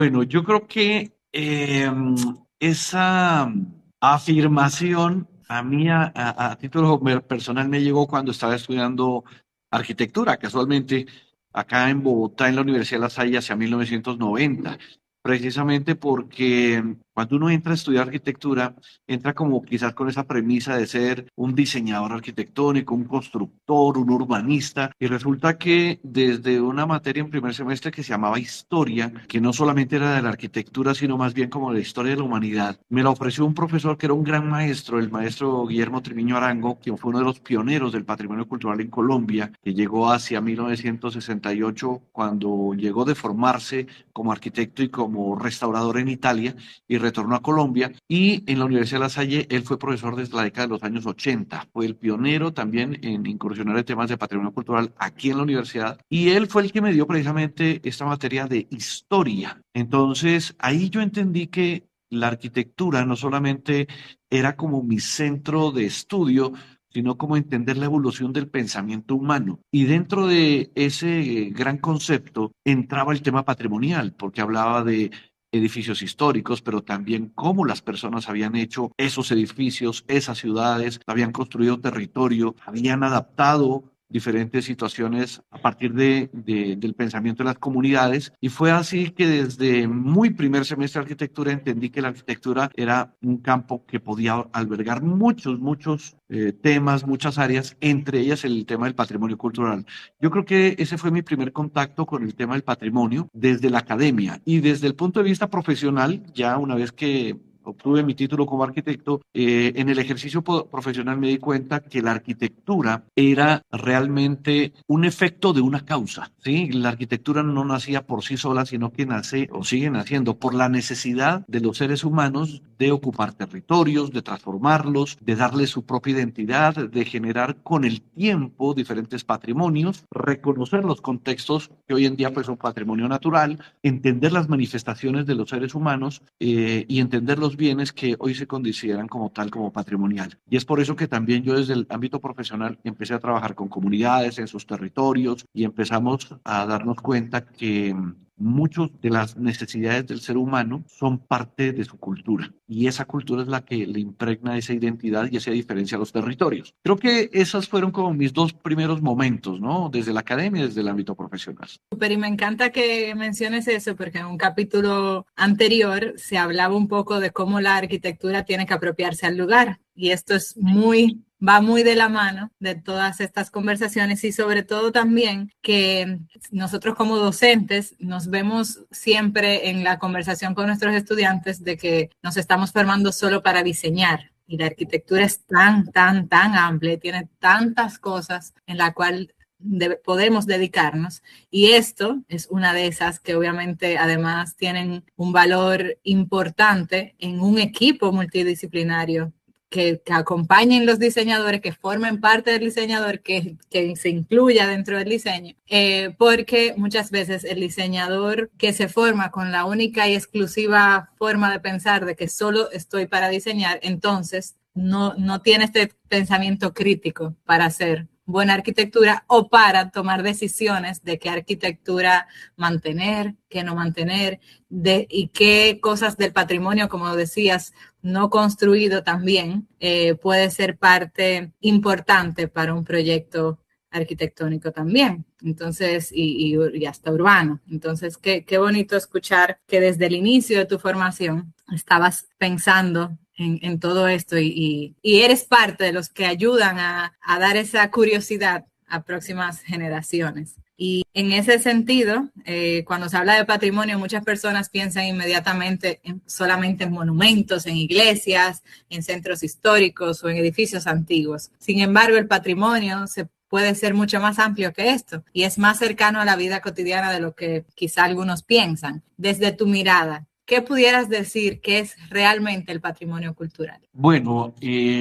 Bueno, yo creo que esa afirmación a mí a título personal me llegó cuando estaba estudiando arquitectura, casualmente acá en Bogotá, en la Universidad de La Salle, hacia 1990, precisamente porque cuando uno entra a estudiar arquitectura, entra como quizás con esa premisa de ser un diseñador arquitectónico, un constructor, un urbanista, y resulta que desde una materia en primer semestre que se llamaba historia, que no solamente era de la arquitectura, sino más bien como de la historia de la humanidad, me la ofreció un profesor que era un gran maestro, el maestro Guillermo Triviño Arango, quien fue uno de los pioneros del patrimonio cultural en Colombia, que llegó hacia 1968, cuando llegó de formarse como arquitecto y como restaurador en Italia, y retornó a Colombia. Y en la Universidad de La Salle, él fue profesor desde la década de los años 80. Fue el pionero también en incursionar en temas de patrimonio cultural aquí en la universidad. Y él fue el que me dio precisamente esta materia de historia. Entonces, ahí yo entendí que la arquitectura no solamente era como mi centro de estudio, sino como entender la evolución del pensamiento humano. Y dentro de ese gran concepto entraba el tema patrimonial, porque hablaba de edificios históricos, pero también cómo las personas habían hecho esos edificios, esas ciudades, habían construido territorio, habían adaptado diferentes situaciones a partir del pensamiento de las comunidades. Y fue así que desde muy primer semestre de arquitectura entendí que la arquitectura era un campo que podía albergar muchos temas, muchas áreas, entre ellas el tema del patrimonio cultural. Yo creo que ese fue mi primer contacto con el tema del patrimonio desde la academia y desde el punto de vista profesional, ya una vez que obtuve mi título como arquitecto, en el ejercicio profesional me di cuenta que la arquitectura era realmente un efecto de una causa, ¿sí? La arquitectura no nacía por sí sola, sino que nace o sigue naciendo por la necesidad de los seres humanos de ocupar territorios, de transformarlos, de darles su propia identidad, de generar con el tiempo diferentes patrimonios, reconocer los contextos que hoy en día pues son patrimonio natural, entender las manifestaciones de los seres humanos y entender los bienes que hoy se consideran como tal, como patrimonial. Y es por eso que también yo desde el ámbito profesional empecé a trabajar con comunidades en sus territorios y empezamos a darnos cuenta que muchas de las necesidades del ser humano son parte de su cultura y esa cultura es la que le impregna esa identidad y esa diferencia a los territorios. Creo que esos fueron como mis dos primeros momentos, ¿no? Desde la academia y desde el ámbito profesional. Súper, y me encanta que menciones eso, porque en un capítulo anterior se hablaba un poco de cómo la arquitectura tiene que apropiarse al lugar. Y esto es va muy de la mano de todas estas conversaciones y sobre todo también que nosotros como docentes nos vemos siempre en la conversación con nuestros estudiantes de que nos estamos formando solo para diseñar. Y la arquitectura es tan amplia, tiene tantas cosas en la cual podemos dedicarnos. Y esto es una de esas que obviamente además tienen un valor importante en un equipo multidisciplinario que acompañen los diseñadores, que formen parte del diseñador, que se incluya dentro del diseño, porque muchas veces el diseñador que se forma con la única y exclusiva forma de pensar de que solo estoy para diseñar, entonces no tiene este pensamiento crítico para hacer buena arquitectura o para tomar decisiones de qué arquitectura mantener, qué no mantener, y qué cosas del patrimonio, como decías, no construido también, puede ser parte importante para un proyecto arquitectónico también. Entonces, y hasta urbano. Entonces, qué bonito escuchar que desde el inicio de tu formación estabas pensando en todo esto y eres parte de los que ayudan a dar esa curiosidad a próximas generaciones. Y en ese sentido, cuando se habla de patrimonio, muchas personas piensan inmediatamente solamente en monumentos, en iglesias, en centros históricos o en edificios antiguos. Sin embargo, el patrimonio se puede ser mucho más amplio que esto y es más cercano a la vida cotidiana de lo que quizá algunos piensan. Desde tu mirada, ¿qué pudieras decir que es realmente el patrimonio cultural? Bueno,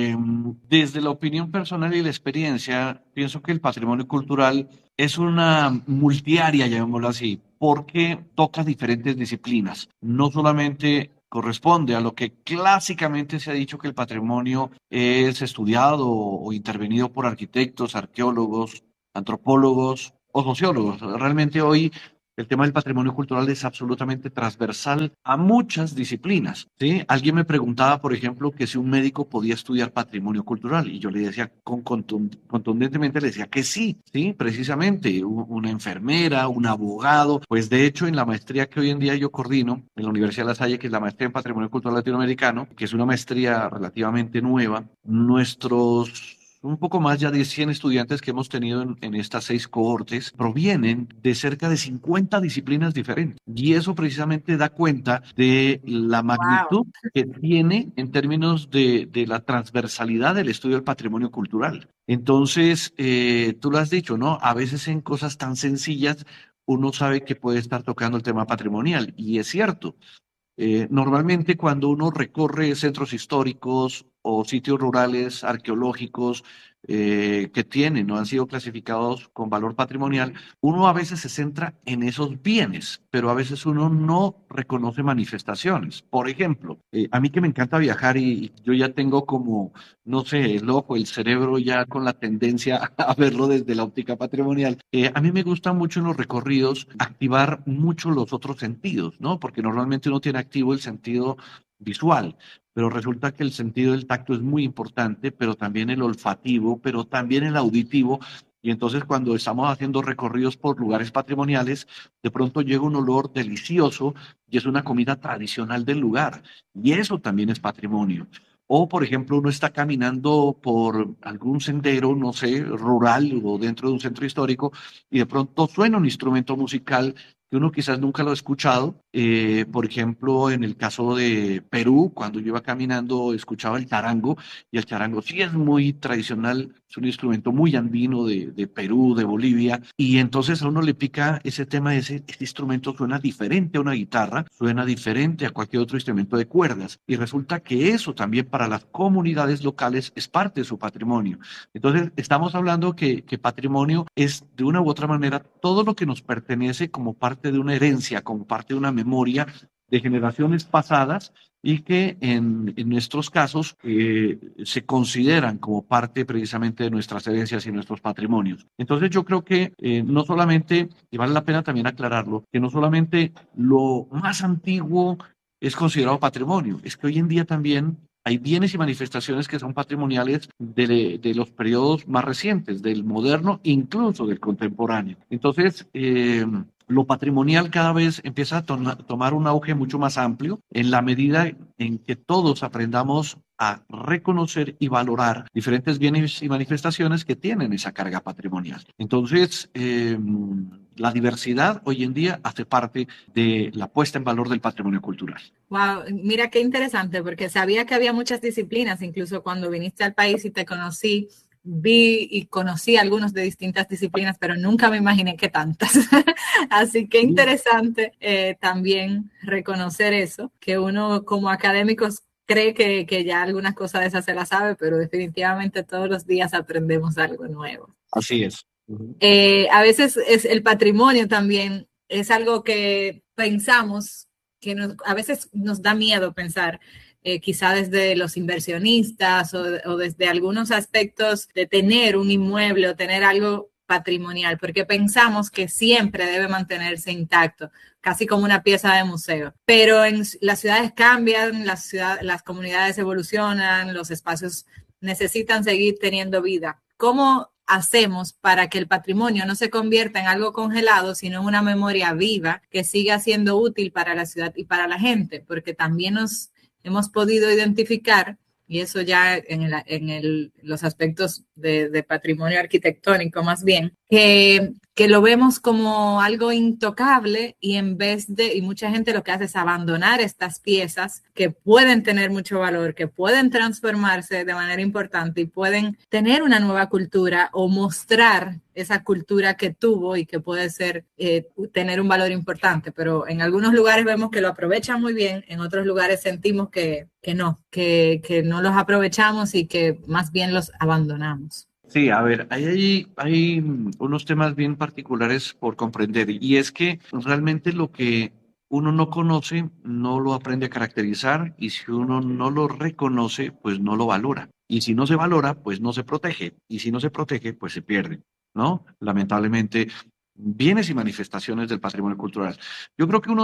desde la opinión personal y la experiencia, pienso que el patrimonio cultural es una multiárea, llamémoslo así, porque toca diferentes disciplinas. No solamente corresponde a lo que clásicamente se ha dicho que el patrimonio es estudiado o intervenido por arquitectos, arqueólogos, antropólogos o sociólogos. Realmente hoy El tema del patrimonio cultural es absolutamente transversal a muchas disciplinas, ¿sí? Alguien me preguntaba, por ejemplo, que si un médico podía estudiar patrimonio cultural y yo le decía contundentemente, le decía que sí, sí, precisamente, una enfermera, un abogado, pues de hecho en la maestría que hoy en día yo coordino en la Universidad de La Salle, que es la maestría en patrimonio cultural latinoamericano, que es una maestría relativamente nueva, nuestros un poco más ya de 100 estudiantes que hemos tenido en estas 6 cohortes provienen de cerca de 50 disciplinas diferentes. Y eso precisamente da cuenta de la Wow. magnitud que tiene en términos de la transversalidad del estudio del patrimonio cultural. Entonces, tú lo has dicho, ¿no? A veces en cosas tan sencillas uno sabe que puede estar tocando el tema patrimonial. Y es cierto. Normalmente cuando uno recorre centros históricos o sitios rurales arqueológicos que tienen o han sido clasificados con valor patrimonial, uno a veces se centra en esos bienes, pero a veces uno no reconoce manifestaciones. Por ejemplo, a mí que me encanta viajar y yo ya tengo como, no sé, el ojo, el cerebro ya con la tendencia a verlo desde la óptica patrimonial, a mí me gusta mucho en los recorridos activar mucho los otros sentidos, ¿no? Porque normalmente uno tiene activo el sentido visual, pero resulta que el sentido del tacto es muy importante, pero también el olfativo, pero también el auditivo. Y entonces cuando estamos haciendo recorridos por lugares patrimoniales, de pronto llega un olor delicioso y es una comida tradicional del lugar. Y eso también es patrimonio. O, por ejemplo, uno está caminando por algún sendero, no sé, rural o dentro de un centro histórico y de pronto suena un instrumento musical que uno quizás nunca lo ha escuchado. Por ejemplo, en el caso de Perú, cuando yo iba caminando, escuchaba el charango y el charango sí es muy tradicional, es un instrumento muy andino de Perú, de Bolivia, y entonces a uno le pica ese tema, ese instrumento suena diferente a una guitarra, suena diferente a cualquier otro instrumento de cuerdas, y resulta que eso también para las comunidades locales es parte de su patrimonio. Entonces, estamos hablando que patrimonio es de una u otra manera todo lo que nos pertenece como parte de una herencia, como parte de una memoria de generaciones pasadas y que en nuestros casos se consideran como parte precisamente de nuestras herencias y nuestros patrimonios. Entonces yo creo que no solamente, y vale la pena también aclararlo, que no solamente lo más antiguo es considerado patrimonio, es que hoy en día también hay bienes y manifestaciones que son patrimoniales de los periodos más recientes, del moderno, incluso del contemporáneo. Entonces, lo patrimonial cada vez empieza a tomar un auge mucho más amplio en la medida en que todos aprendamos a reconocer y valorar diferentes bienes y manifestaciones que tienen esa carga patrimonial. Entonces, la diversidad hoy en día hace parte de la puesta en valor del patrimonio cultural. Wow, mira qué interesante, porque sabía que había muchas disciplinas, incluso cuando viniste al país y te conocí, vi y conocí algunos de distintas disciplinas, pero nunca me imaginé que tantas. Así que interesante también reconocer eso, que uno como académicos cree que ya algunas cosas de esas se las sabe, pero definitivamente todos los días aprendemos algo nuevo. Así es. Uh-huh. A veces es el patrimonio también, es algo que pensamos, a veces nos da miedo pensar, quizá desde los inversionistas o desde algunos aspectos de tener un inmueble o tener algo patrimonial, porque pensamos que siempre debe mantenerse intacto, casi como una pieza de museo. Pero las ciudades cambian, las comunidades evolucionan, los espacios necesitan seguir teniendo vida. ¿Cómo hacemos para que el patrimonio no se convierta en algo congelado, sino en una memoria viva que siga siendo útil para la ciudad y para la gente? Porque también nos hemos podido identificar, y eso ya los aspectos de patrimonio arquitectónico más bien, que lo vemos como algo intocable y mucha gente lo que hace es abandonar estas piezas que pueden tener mucho valor, que pueden transformarse de manera importante y pueden tener una nueva cultura o mostrar esa cultura que tuvo y que puede ser tener un valor importante, pero en algunos lugares vemos que lo aprovechan muy bien, en otros lugares sentimos que no los aprovechamos y que más bien los abandonamos. Sí, a ver, hay unos temas bien particulares por comprender y es que realmente lo que uno no conoce no lo aprende a caracterizar y si uno no lo reconoce, pues no lo valora. Y si no se valora, pues no se protege y si no se protege, pues se pierde, ¿no? Lamentablemente bienes y manifestaciones del patrimonio cultural. Yo creo que una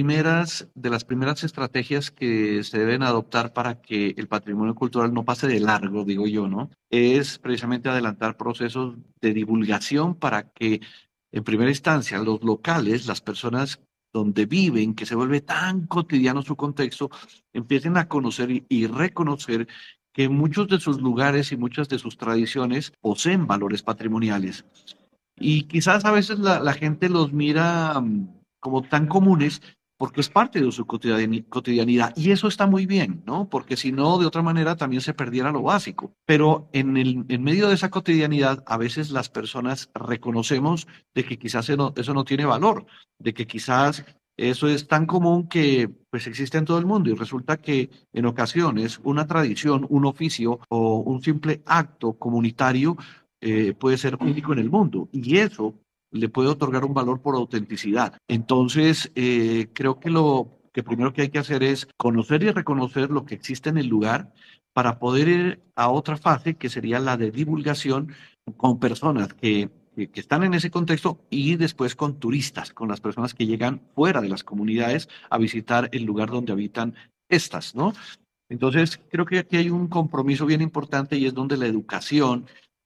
de las primeras estrategias que se deben adoptar para que el patrimonio cultural no pase de largo, digo yo, ¿no? Es precisamente adelantar procesos de divulgación para que, en primera instancia, los locales, las personas donde viven, que se vuelve tan cotidiano su contexto, empiecen a conocer y reconocer que muchos de sus lugares y muchas de sus tradiciones poseen valores patrimoniales. Y quizás a veces la gente los mira como tan comunes porque es parte de su cotidianidad. Y eso está muy bien, ¿no? Porque si no, de otra manera también se perdiera lo básico. Pero en medio de esa cotidianidad, a veces las personas reconocemos de que quizás eso no tiene valor, de que quizás eso es tan común que pues existe en todo el mundo y resulta que en ocasiones una tradición, un oficio o un simple acto comunitario puede ser único en el mundo y eso le puede otorgar un valor por autenticidad. Entonces, creo que lo que primero que hay que hacer es conocer y reconocer lo que existe en el lugar para poder ir a otra fase que sería la de divulgación con personas que están en ese contexto y después con turistas, con las personas que llegan fuera de las comunidades a visitar el lugar donde habitan estas, ¿no? Entonces, creo que aquí hay un compromiso bien importante y es donde la educación,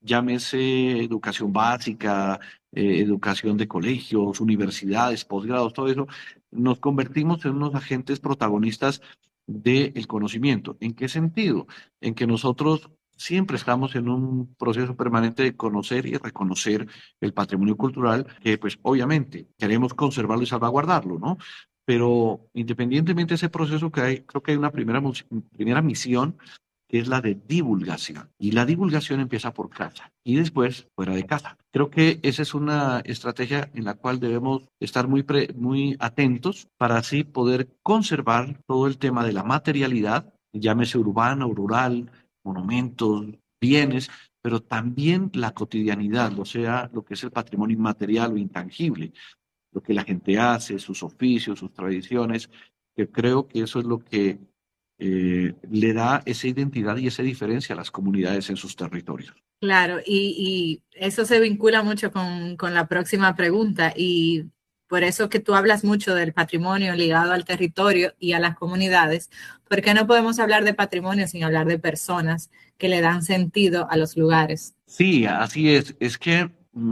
llámese educación básica, educación de colegios, universidades, posgrados, todo eso, nos convertimos en unos agentes protagonistas del conocimiento. ¿En qué sentido? En que nosotros siempre estamos en un proceso permanente de conocer y reconocer el patrimonio cultural, que pues obviamente queremos conservarlo y salvaguardarlo, ¿no? Pero independientemente de ese proceso que hay, creo que hay una primera misión que es la de divulgación. Y la divulgación empieza por casa y después fuera de casa. Creo que esa es una estrategia en la cual debemos estar muy atentos para así poder conservar todo el tema de la materialidad, llámese urbano, rural, monumentos, bienes, pero también la cotidianidad, o sea, lo que es el patrimonio inmaterial o intangible, lo que la gente hace, sus oficios, sus tradiciones, que creo que eso es lo que le da esa identidad y esa diferencia a las comunidades en sus territorios. Claro, y eso se vincula mucho con la próxima pregunta y por eso que tú hablas mucho del patrimonio ligado al territorio y a las comunidades, porque no podemos hablar de patrimonio sin hablar de personas que le dan sentido a los lugares. Sí, así es. Es que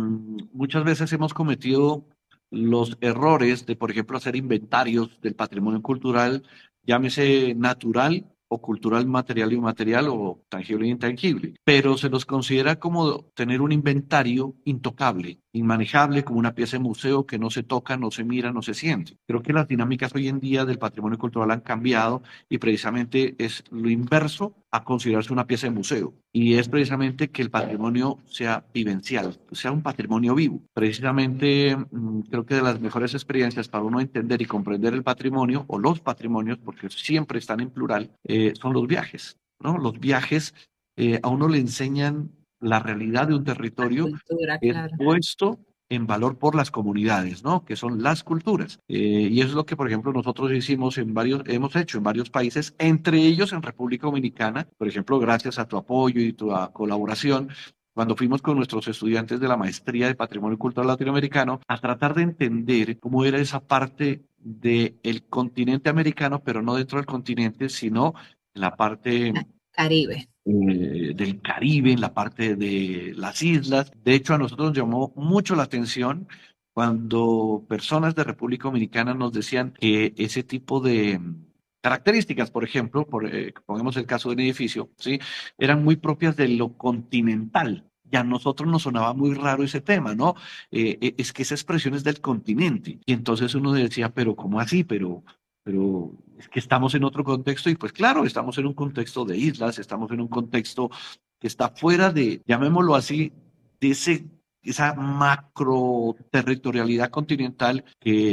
muchas veces hemos cometido los errores de, por ejemplo, hacer inventarios del patrimonio cultural, llámese natural o cultural material y inmaterial o tangible e intangible, pero se los considera como tener un inventario intocable, inmanejable, como una pieza de museo que no se toca, no se mira, no se siente. Creo que las dinámicas hoy en día del patrimonio cultural han cambiado y precisamente es lo inverso a considerarse una pieza de museo. Y es precisamente que el patrimonio sea vivencial, sea un patrimonio vivo. Precisamente creo que de las mejores experiencias para uno entender y comprender el patrimonio o los patrimonios, porque siempre están en plural, son los viajes, ¿no? Los viajes a uno le enseñan la realidad de un La territorio cultura, que es claro. puesto en valor por las comunidades, ¿no? Que son las culturas. Y eso es lo que, por ejemplo, nosotros hemos hecho en varios países, entre ellos en República Dominicana, por ejemplo, gracias a tu apoyo y tu colaboración, cuando fuimos con nuestros estudiantes de la maestría de Patrimonio Cultural Latinoamericano a tratar de entender cómo era esa parte del continente americano, pero no dentro del continente, sino en la parte Caribe. del Caribe, en la parte de las islas. De hecho, a nosotros nos llamó mucho la atención cuando personas de República Dominicana nos decían que ese tipo de características, por ejemplo, pongamos el caso de un edificio, ¿sí? Eran muy propias de lo continental. Y a nosotros nos sonaba muy raro ese tema, ¿no? Es que esa expresión es del continente. Y entonces uno decía, pero ¿cómo así? Pero es que estamos en otro contexto y pues claro, estamos en un contexto de islas, estamos en un contexto que está fuera de, llamémoslo así, de esa macro territorialidad continental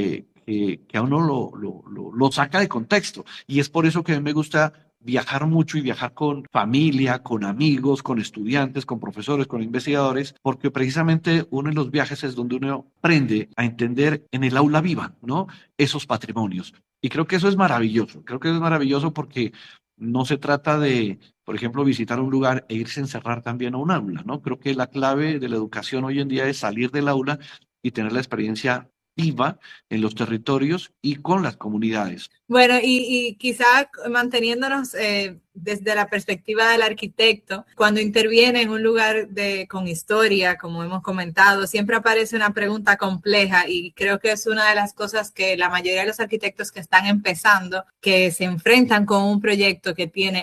que a uno lo saca de contexto. Y es por eso que a mí me gusta viajar mucho y viajar con familia, con amigos, con estudiantes, con profesores, con investigadores, porque precisamente uno de los viajes es donde uno aprende a entender en el aula viva, ¿no? Esos patrimonios. Y creo que eso es maravilloso, creo que es maravilloso porque no se trata de, por ejemplo, visitar un lugar e irse a encerrar también a un aula, ¿no? Creo que la clave de la educación hoy en día es salir del aula y tener la experiencia viva en los territorios y con las comunidades. Bueno, y quizá manteniéndonos desde la perspectiva del arquitecto, cuando interviene en un lugar con historia, como hemos comentado, siempre aparece una pregunta compleja y creo que es una de las cosas que la mayoría de los arquitectos que están empezando, que se enfrentan con un proyecto que tiene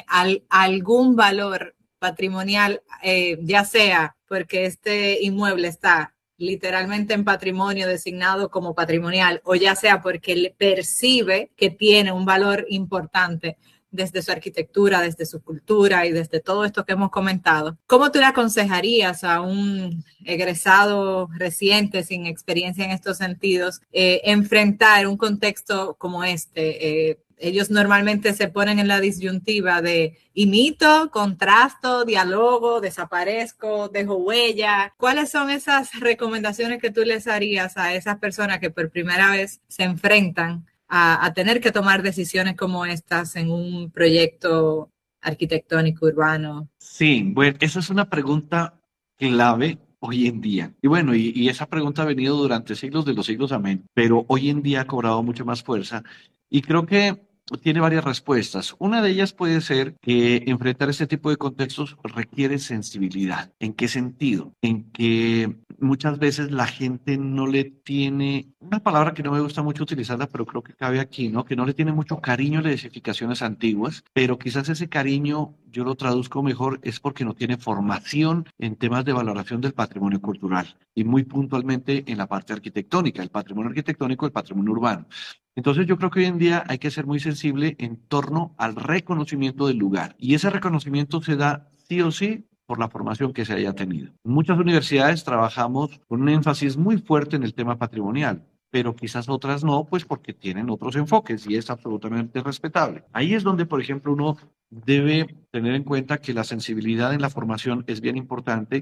algún valor patrimonial, ya sea porque este inmueble está literalmente en patrimonio designado como patrimonial, o ya sea porque percibe que tiene un valor importante desde su arquitectura, desde su cultura y desde todo esto que hemos comentado. ¿Cómo tú le aconsejarías a un egresado reciente sin experiencia en estos sentidos enfrentar un contexto como este? Ellos normalmente se ponen en la disyuntiva de imito, contrasto, dialogo, desaparezco, dejo huella. ¿Cuáles son esas recomendaciones que tú les harías a esas personas que por primera vez se enfrentan a tener que tomar decisiones como estas en un proyecto arquitectónico urbano? Sí, bueno, esa es una pregunta clave hoy en día. Y bueno, y esa pregunta ha venido durante siglos de los siglos, amén, pero hoy en día ha cobrado mucho más fuerza y creo que tiene varias respuestas. Una de ellas puede ser que enfrentar este tipo de contextos requiere sensibilidad. ¿En qué sentido? En que muchas veces la gente no le tiene, una palabra que no me gusta mucho utilizarla, pero creo que cabe aquí, ¿no? Que no le tiene mucho cariño a las edificaciones antiguas, pero quizás ese cariño, yo lo traduzco mejor, es porque no tiene formación en temas de valoración del patrimonio cultural y muy puntualmente en la parte arquitectónica, el patrimonio arquitectónico, el patrimonio urbano. Entonces yo creo que hoy en día hay que ser muy sensible en torno al reconocimiento del lugar y ese reconocimiento se da sí o sí por la formación que se haya tenido. En muchas universidades trabajamos con un énfasis muy fuerte en el tema patrimonial, pero quizás otras no, pues porque tienen otros enfoques y es absolutamente respetable. Ahí es donde, por ejemplo, uno debe tener en cuenta que la sensibilidad en la formación es bien importante,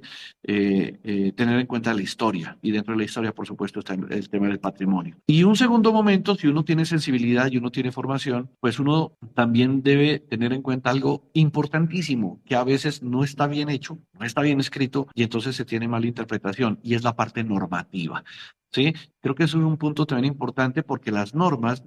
tener en cuenta la historia y dentro de la historia, por supuesto, está el tema del patrimonio. Y un segundo momento, si uno tiene sensibilidad y uno tiene formación, pues uno también debe tener en cuenta algo importantísimo que a veces no está bien hecho, no está bien escrito y entonces se tiene mala interpretación y es la parte normativa. ¿Sí? Creo que eso es un punto también importante porque las normas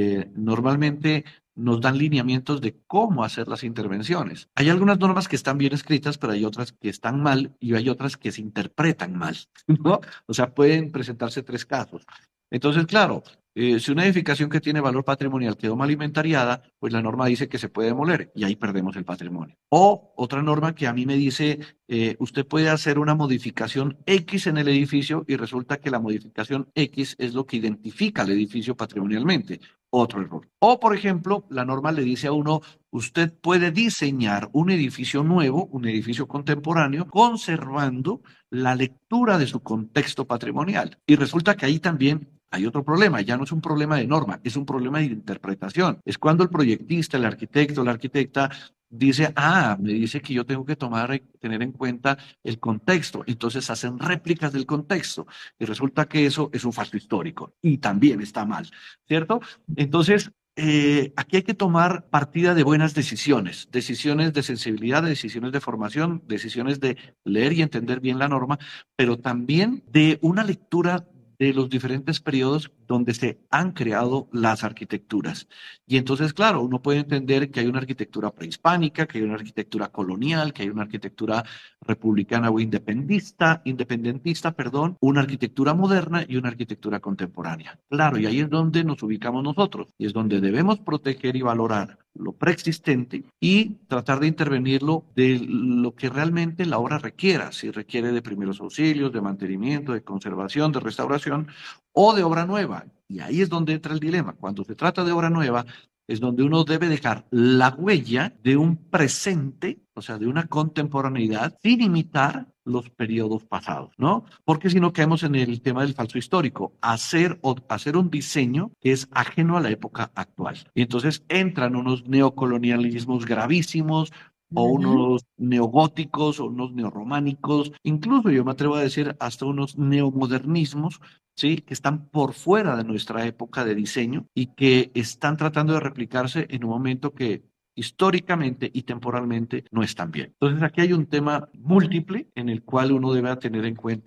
normalmente nos dan lineamientos de cómo hacer las intervenciones. Hay algunas normas que están bien escritas, pero hay otras que están mal y hay otras que se interpretan mal, ¿no? O sea, pueden presentarse tres casos. Entonces, claro, si una edificación que tiene valor patrimonial quedó mal inventariada, pues la norma dice que se puede demoler y ahí perdemos el patrimonio. O otra norma que a mí me dice, usted puede hacer una modificación X en el edificio y resulta que la modificación X es lo que identifica al edificio patrimonialmente. Otro error. O, por ejemplo, la norma le dice a uno, usted puede diseñar un edificio nuevo, un edificio contemporáneo, conservando la lectura de su contexto patrimonial. Y resulta que ahí también hay otro problema, ya no es un problema de norma, es un problema de interpretación. Es cuando el proyectista, el arquitecto, la arquitecta dice, me dice que yo tengo que tener en cuenta el contexto. Entonces hacen réplicas del contexto y resulta que eso es un falso histórico y también está mal, ¿cierto? Entonces, aquí hay que tomar partida de buenas decisiones, decisiones de sensibilidad, decisiones de formación, decisiones de leer y entender bien la norma, pero también de una lectura de los diferentes periodos donde se han creado las arquitecturas. Y entonces, claro, uno puede entender que hay una arquitectura prehispánica, que hay una arquitectura colonial, que hay una arquitectura republicana o independentista, perdón, una arquitectura moderna y una arquitectura contemporánea. Claro, y ahí es donde nos ubicamos nosotros, y es donde debemos proteger y valorar lo preexistente y tratar de intervenirlo de lo que realmente la obra requiera, si requiere de primeros auxilios, de mantenimiento, de conservación, de restauración o de obra nueva. Y ahí es donde entra el dilema. Cuando se trata de obra nueva, es donde uno debe dejar la huella de un presente, o sea, de una contemporaneidad, sin imitar los periodos pasados, ¿no? Porque si no caemos en el tema del falso histórico, hacer un diseño que es ajeno a la época actual. Y entonces entran unos neocolonialismos gravísimos, o unos neogóticos, o unos neorrománicos, incluso yo me atrevo a decir hasta unos neomodernismos, ¿sí? Que están por fuera de nuestra época de diseño y que están tratando de replicarse en un momento que históricamente y temporalmente no están bien. Entonces aquí hay un tema múltiple en el cual uno debe tener en cuenta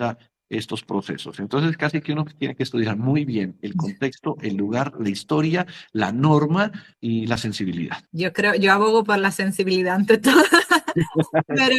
estos procesos. Entonces, casi que uno tiene que estudiar muy bien el contexto, el lugar, la historia, la norma y la sensibilidad. Yo abogo por la sensibilidad ante todo. Pero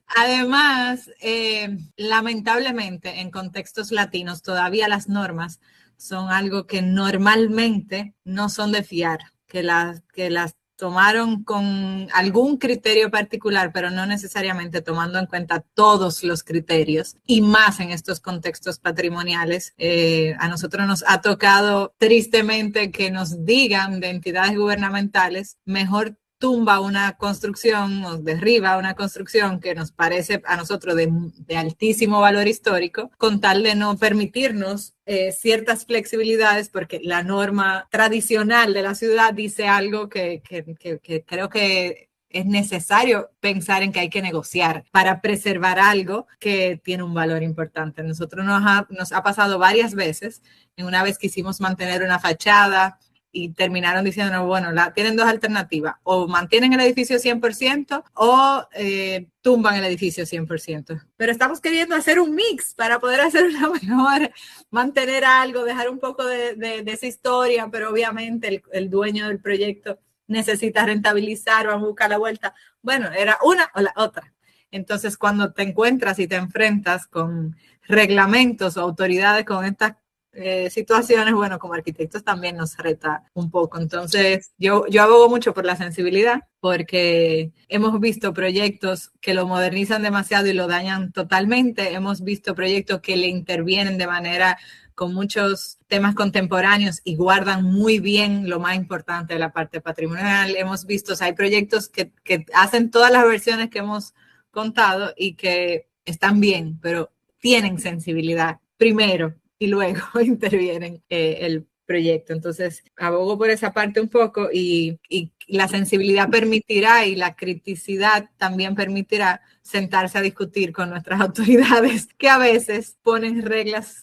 además, lamentablemente, en contextos latinos, todavía las normas son algo que normalmente no son de fiar, que las tomaron con algún criterio particular, pero no necesariamente tomando en cuenta todos los criterios, y más en estos contextos patrimoniales. A nosotros nos ha tocado tristemente que nos digan de entidades gubernamentales, mejor tumba una construcción o derriba una construcción que nos parece a nosotros de altísimo valor histórico, con tal de no permitirnos ciertas flexibilidades, porque la norma tradicional de la ciudad dice algo que creo que es necesario pensar en que hay que negociar para preservar algo que tiene un valor importante. Nosotros nos ha pasado varias veces. En una vez quisimos mantener una fachada y terminaron diciendo, bueno, tienen dos alternativas, o mantienen el edificio 100% o tumban el edificio 100%. Pero estamos queriendo hacer un mix para poder hacer una mejor, mantener algo, dejar un poco de esa historia, pero obviamente el dueño del proyecto necesita rentabilizar, vamos a buscar la vuelta. Bueno, era una o la otra. Entonces, cuando te encuentras y te enfrentas con reglamentos o autoridades con estas situaciones, bueno, como arquitectos también nos reta un poco. Entonces, yo abogo mucho por la sensibilidad, porque hemos visto proyectos que lo modernizan demasiado y lo dañan totalmente. Hemos visto proyectos que le intervienen de manera con muchos temas contemporáneos y guardan muy bien lo más importante de la parte patrimonial. Hemos visto, o sea, hay proyectos que hacen todas las versiones que hemos contado y que están bien, pero tienen sensibilidad primero y luego intervienen el proyecto. Entonces, abogo por esa parte un poco, y la sensibilidad permitirá, y la criticidad también permitirá sentarse a discutir con nuestras autoridades, que a veces ponen reglas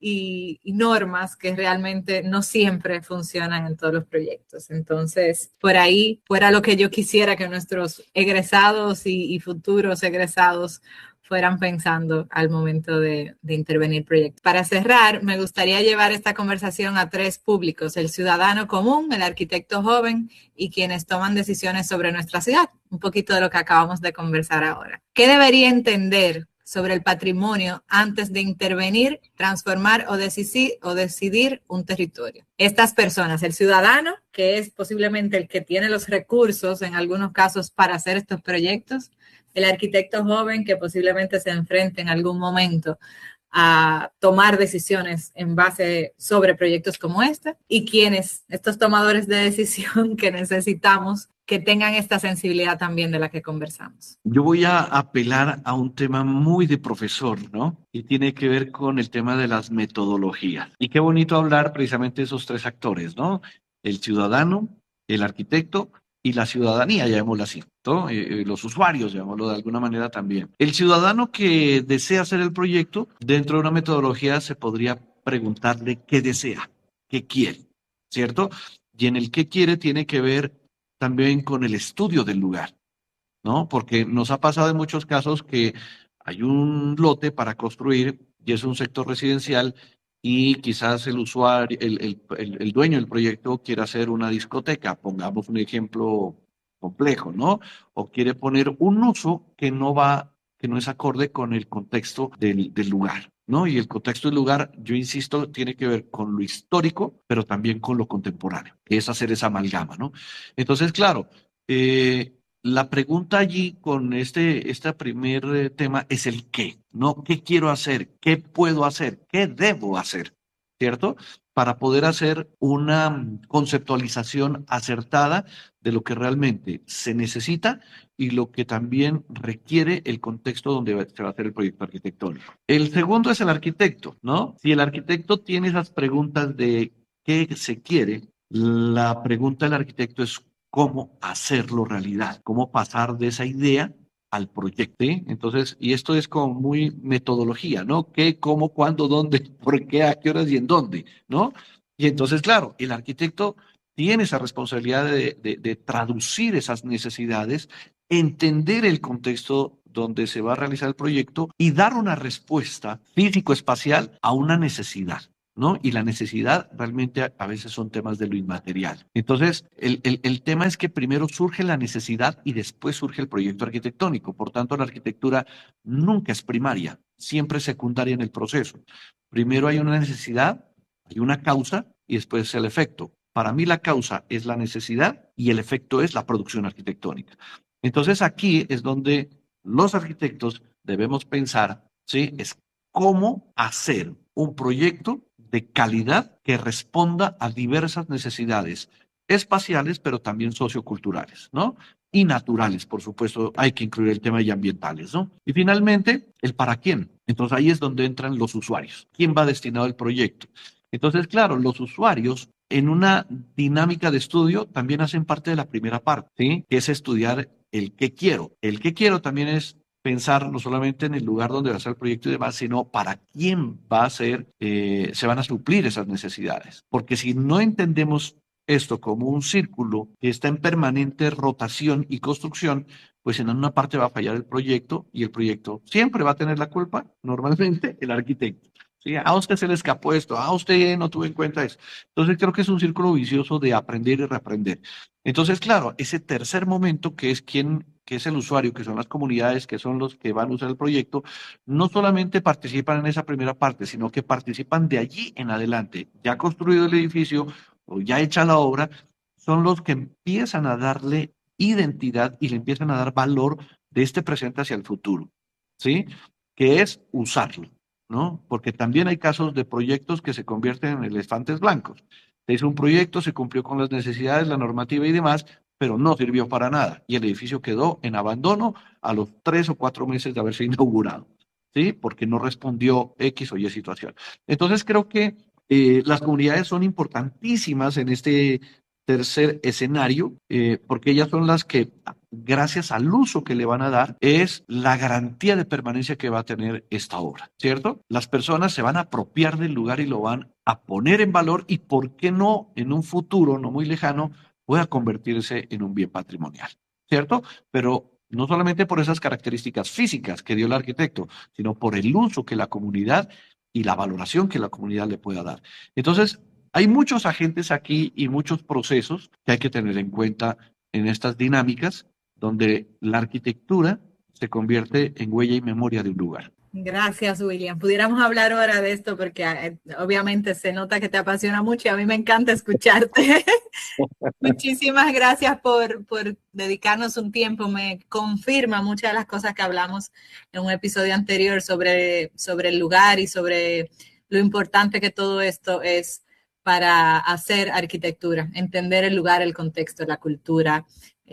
y normas que realmente no siempre funcionan en todos los proyectos. Entonces, por ahí fuera lo que yo quisiera que nuestros egresados y futuros egresados fueran pensando al momento de intervenir proyectos. Para cerrar, me gustaría llevar esta conversación a tres públicos: el ciudadano común, el arquitecto joven y quienes toman decisiones sobre nuestra ciudad. Un poquito de lo que acabamos de conversar ahora. ¿Qué debería entender sobre el patrimonio antes de intervenir, transformar o decidir un territorio? Estas personas: el ciudadano, que es posiblemente el que tiene los recursos en algunos casos para hacer estos proyectos; el arquitecto joven, que posiblemente se enfrente en algún momento a tomar decisiones en base sobre proyectos como este; y estos tomadores de decisión que necesitamos que tengan esta sensibilidad también de la que conversamos. Yo voy a apelar a un tema muy de profesor, ¿no? Y tiene que ver con el tema de las metodologías. Y qué bonito hablar precisamente de esos tres actores, ¿no? El ciudadano, el arquitecto y la ciudadanía, llamémoslo así, ¿no? Los usuarios, llamémoslo de alguna manera también. El ciudadano que desea hacer el proyecto, dentro de una metodología se podría preguntarle qué desea, qué quiere, ¿cierto? Y en el qué quiere tiene que ver también con el estudio del lugar, ¿no? Porque nos ha pasado en muchos casos que hay un lote para construir y es un sector residencial, y quizás el usuario, el dueño del proyecto quiere hacer una discoteca, pongamos un ejemplo complejo, ¿no? O quiere poner un uso que no es acorde con el contexto del lugar, ¿no? Y el contexto del lugar, yo insisto, tiene que ver con lo histórico, pero también con lo contemporáneo, que es hacer esa amalgama, ¿no? Entonces, claro, la pregunta allí con este primer tema es el qué, ¿no? ¿Qué quiero hacer? ¿Qué puedo hacer? ¿Qué debo hacer? ¿Cierto? Para poder hacer una conceptualización acertada de lo que realmente se necesita y lo que también requiere el contexto donde se va a hacer el proyecto arquitectónico. El segundo es el arquitecto, ¿no? Si el arquitecto tiene esas preguntas de qué se quiere, la pregunta del arquitecto es cómo hacerlo realidad, cómo pasar de esa idea al proyecto, ¿sí? Entonces, y esto es como muy metodología, ¿no? ¿Qué, cómo, cuándo, dónde, por qué, a qué horas y en dónde, ¿no? Y entonces, claro, el arquitecto tiene esa responsabilidad de traducir esas necesidades, entender el contexto donde se va a realizar el proyecto y dar una respuesta físico-espacial a una necesidad, ¿no? Y la necesidad realmente a veces son temas de lo inmaterial. Entonces, el tema es que primero surge la necesidad y después surge el proyecto arquitectónico. Por tanto, la arquitectura nunca es primaria, siempre es secundaria en el proceso. Primero hay una necesidad, hay una causa y después el efecto. Para mí la causa es la necesidad y el efecto es la producción arquitectónica. Entonces, aquí es donde los arquitectos debemos pensar, ¿sí? Es cómo hacer un proyecto de calidad que responda a diversas necesidades espaciales, pero también socioculturales, ¿no? Y naturales, por supuesto, hay que incluir el tema de ambientales, ¿no? Y finalmente, el para quién. Entonces ahí es donde entran los usuarios. ¿Quién va destinado al proyecto? Entonces, claro, los usuarios en una dinámica de estudio también hacen parte de la primera parte, ¿sí? Que es estudiar el qué quiero. El qué quiero también es pensar no solamente en el lugar donde va a ser el proyecto y demás, sino para quién va a ser, se van a suplir esas necesidades. Porque si no entendemos esto como un círculo que está en permanente rotación y construcción, pues en una parte va a fallar el proyecto y el proyecto siempre va a tener la culpa, normalmente, el arquitecto. ¿Sí? A usted se le escapó esto, a usted no tuvo en cuenta eso. Entonces creo que es un círculo vicioso de aprender y reaprender. Entonces, claro, ese tercer momento que es el usuario, que son las comunidades, que son los que van a usar el proyecto, no solamente participan en esa primera parte, sino que participan de allí en adelante. Ya construido el edificio o ya hecha la obra, son los que empiezan a darle identidad y le empiezan a dar valor de este presente hacia el futuro, ¿sí? Que es usarlo, ¿no? Porque también hay casos de proyectos que se convierten en elefantes blancos. Se hizo un proyecto, se cumplió con las necesidades, la normativa y demás, pero no sirvió para nada. Y el edificio quedó en abandono a los 3 o 4 meses de haberse inaugurado, ¿sí? Porque no respondió X o Y situación. Entonces creo que las comunidades son importantísimas en este tercer escenario, porque ellas son las que, gracias al uso que le van a dar, es la garantía de permanencia que va a tener esta obra, ¿cierto? Las personas se van a apropiar del lugar y lo van a poner en valor y, ¿por qué no, en un futuro no muy lejano, pueda convertirse en un bien patrimonial, ¿cierto? Pero no solamente por esas características físicas que dio el arquitecto, sino por el uso que la comunidad y la valoración que la comunidad le pueda dar. Entonces, hay muchos agentes aquí y muchos procesos que hay que tener en cuenta en estas dinámicas donde la arquitectura se convierte en huella y memoria de un lugar. Gracias, William. Pudiéramos hablar ahora de esto porque obviamente se nota que te apasiona mucho y a mí me encanta escucharte. Muchísimas gracias por dedicarnos un tiempo. Me confirma muchas de las cosas que hablamos en un episodio anterior sobre el lugar y sobre lo importante que todo esto es para hacer arquitectura, entender el lugar, el contexto, la cultura,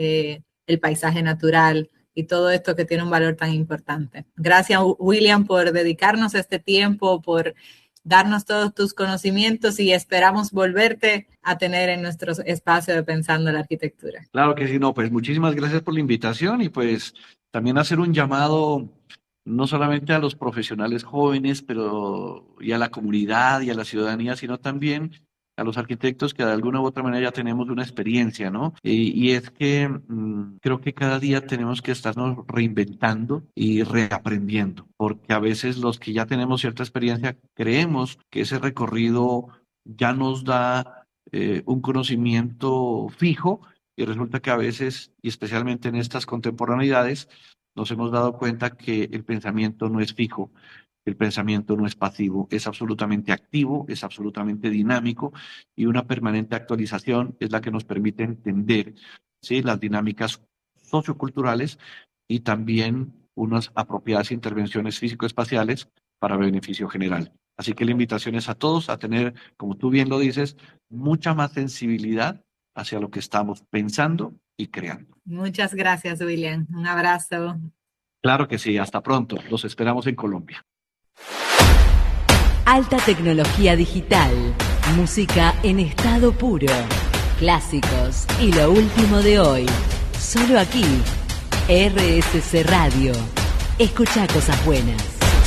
el paisaje natural y todo esto que tiene un valor tan importante. Gracias, William, por dedicarnos este tiempo, por darnos todos tus conocimientos y esperamos volverte a tener en nuestro espacio de Pensando la Arquitectura. Claro que sí, no, pues muchísimas gracias por la invitación y pues también hacer un llamado no solamente a los profesionales jóvenes, pero y a la comunidad y a la ciudadanía, sino también a los arquitectos que de alguna u otra manera ya tenemos una experiencia, ¿no? Y es que creo que cada día tenemos que estarnos reinventando y reaprendiendo, porque a veces los que ya tenemos cierta experiencia creemos que ese recorrido ya nos da un conocimiento fijo y resulta que a veces, y especialmente en estas contemporaneidades, nos hemos dado cuenta que el pensamiento no es fijo, el pensamiento no es pasivo, es absolutamente activo, es absolutamente dinámico y una permanente actualización es la que nos permite entender, ¿sí?, las dinámicas socioculturales y también unas apropiadas intervenciones físico-espaciales para beneficio general. Así que la invitación es a todos a tener, como tú bien lo dices, mucha más sensibilidad hacia lo que estamos pensando y creando. Muchas gracias, William. Un abrazo. Claro que sí, hasta pronto. Los esperamos en Colombia. Alta tecnología digital, música en estado puro, clásicos y lo último de hoy. Solo aquí, RSC Radio. Escucha cosas buenas.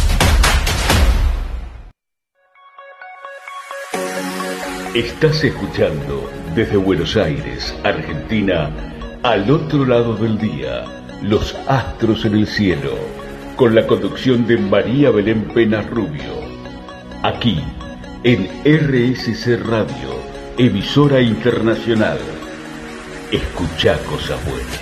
Estás escuchando desde Buenos Aires, Argentina, Al Otro Lado del Día, Los astros en el cielo, con la conducción de María Belén Penas Rubio. Aquí, en RSC Radio, emisora internacional. Escuchá cosas buenas.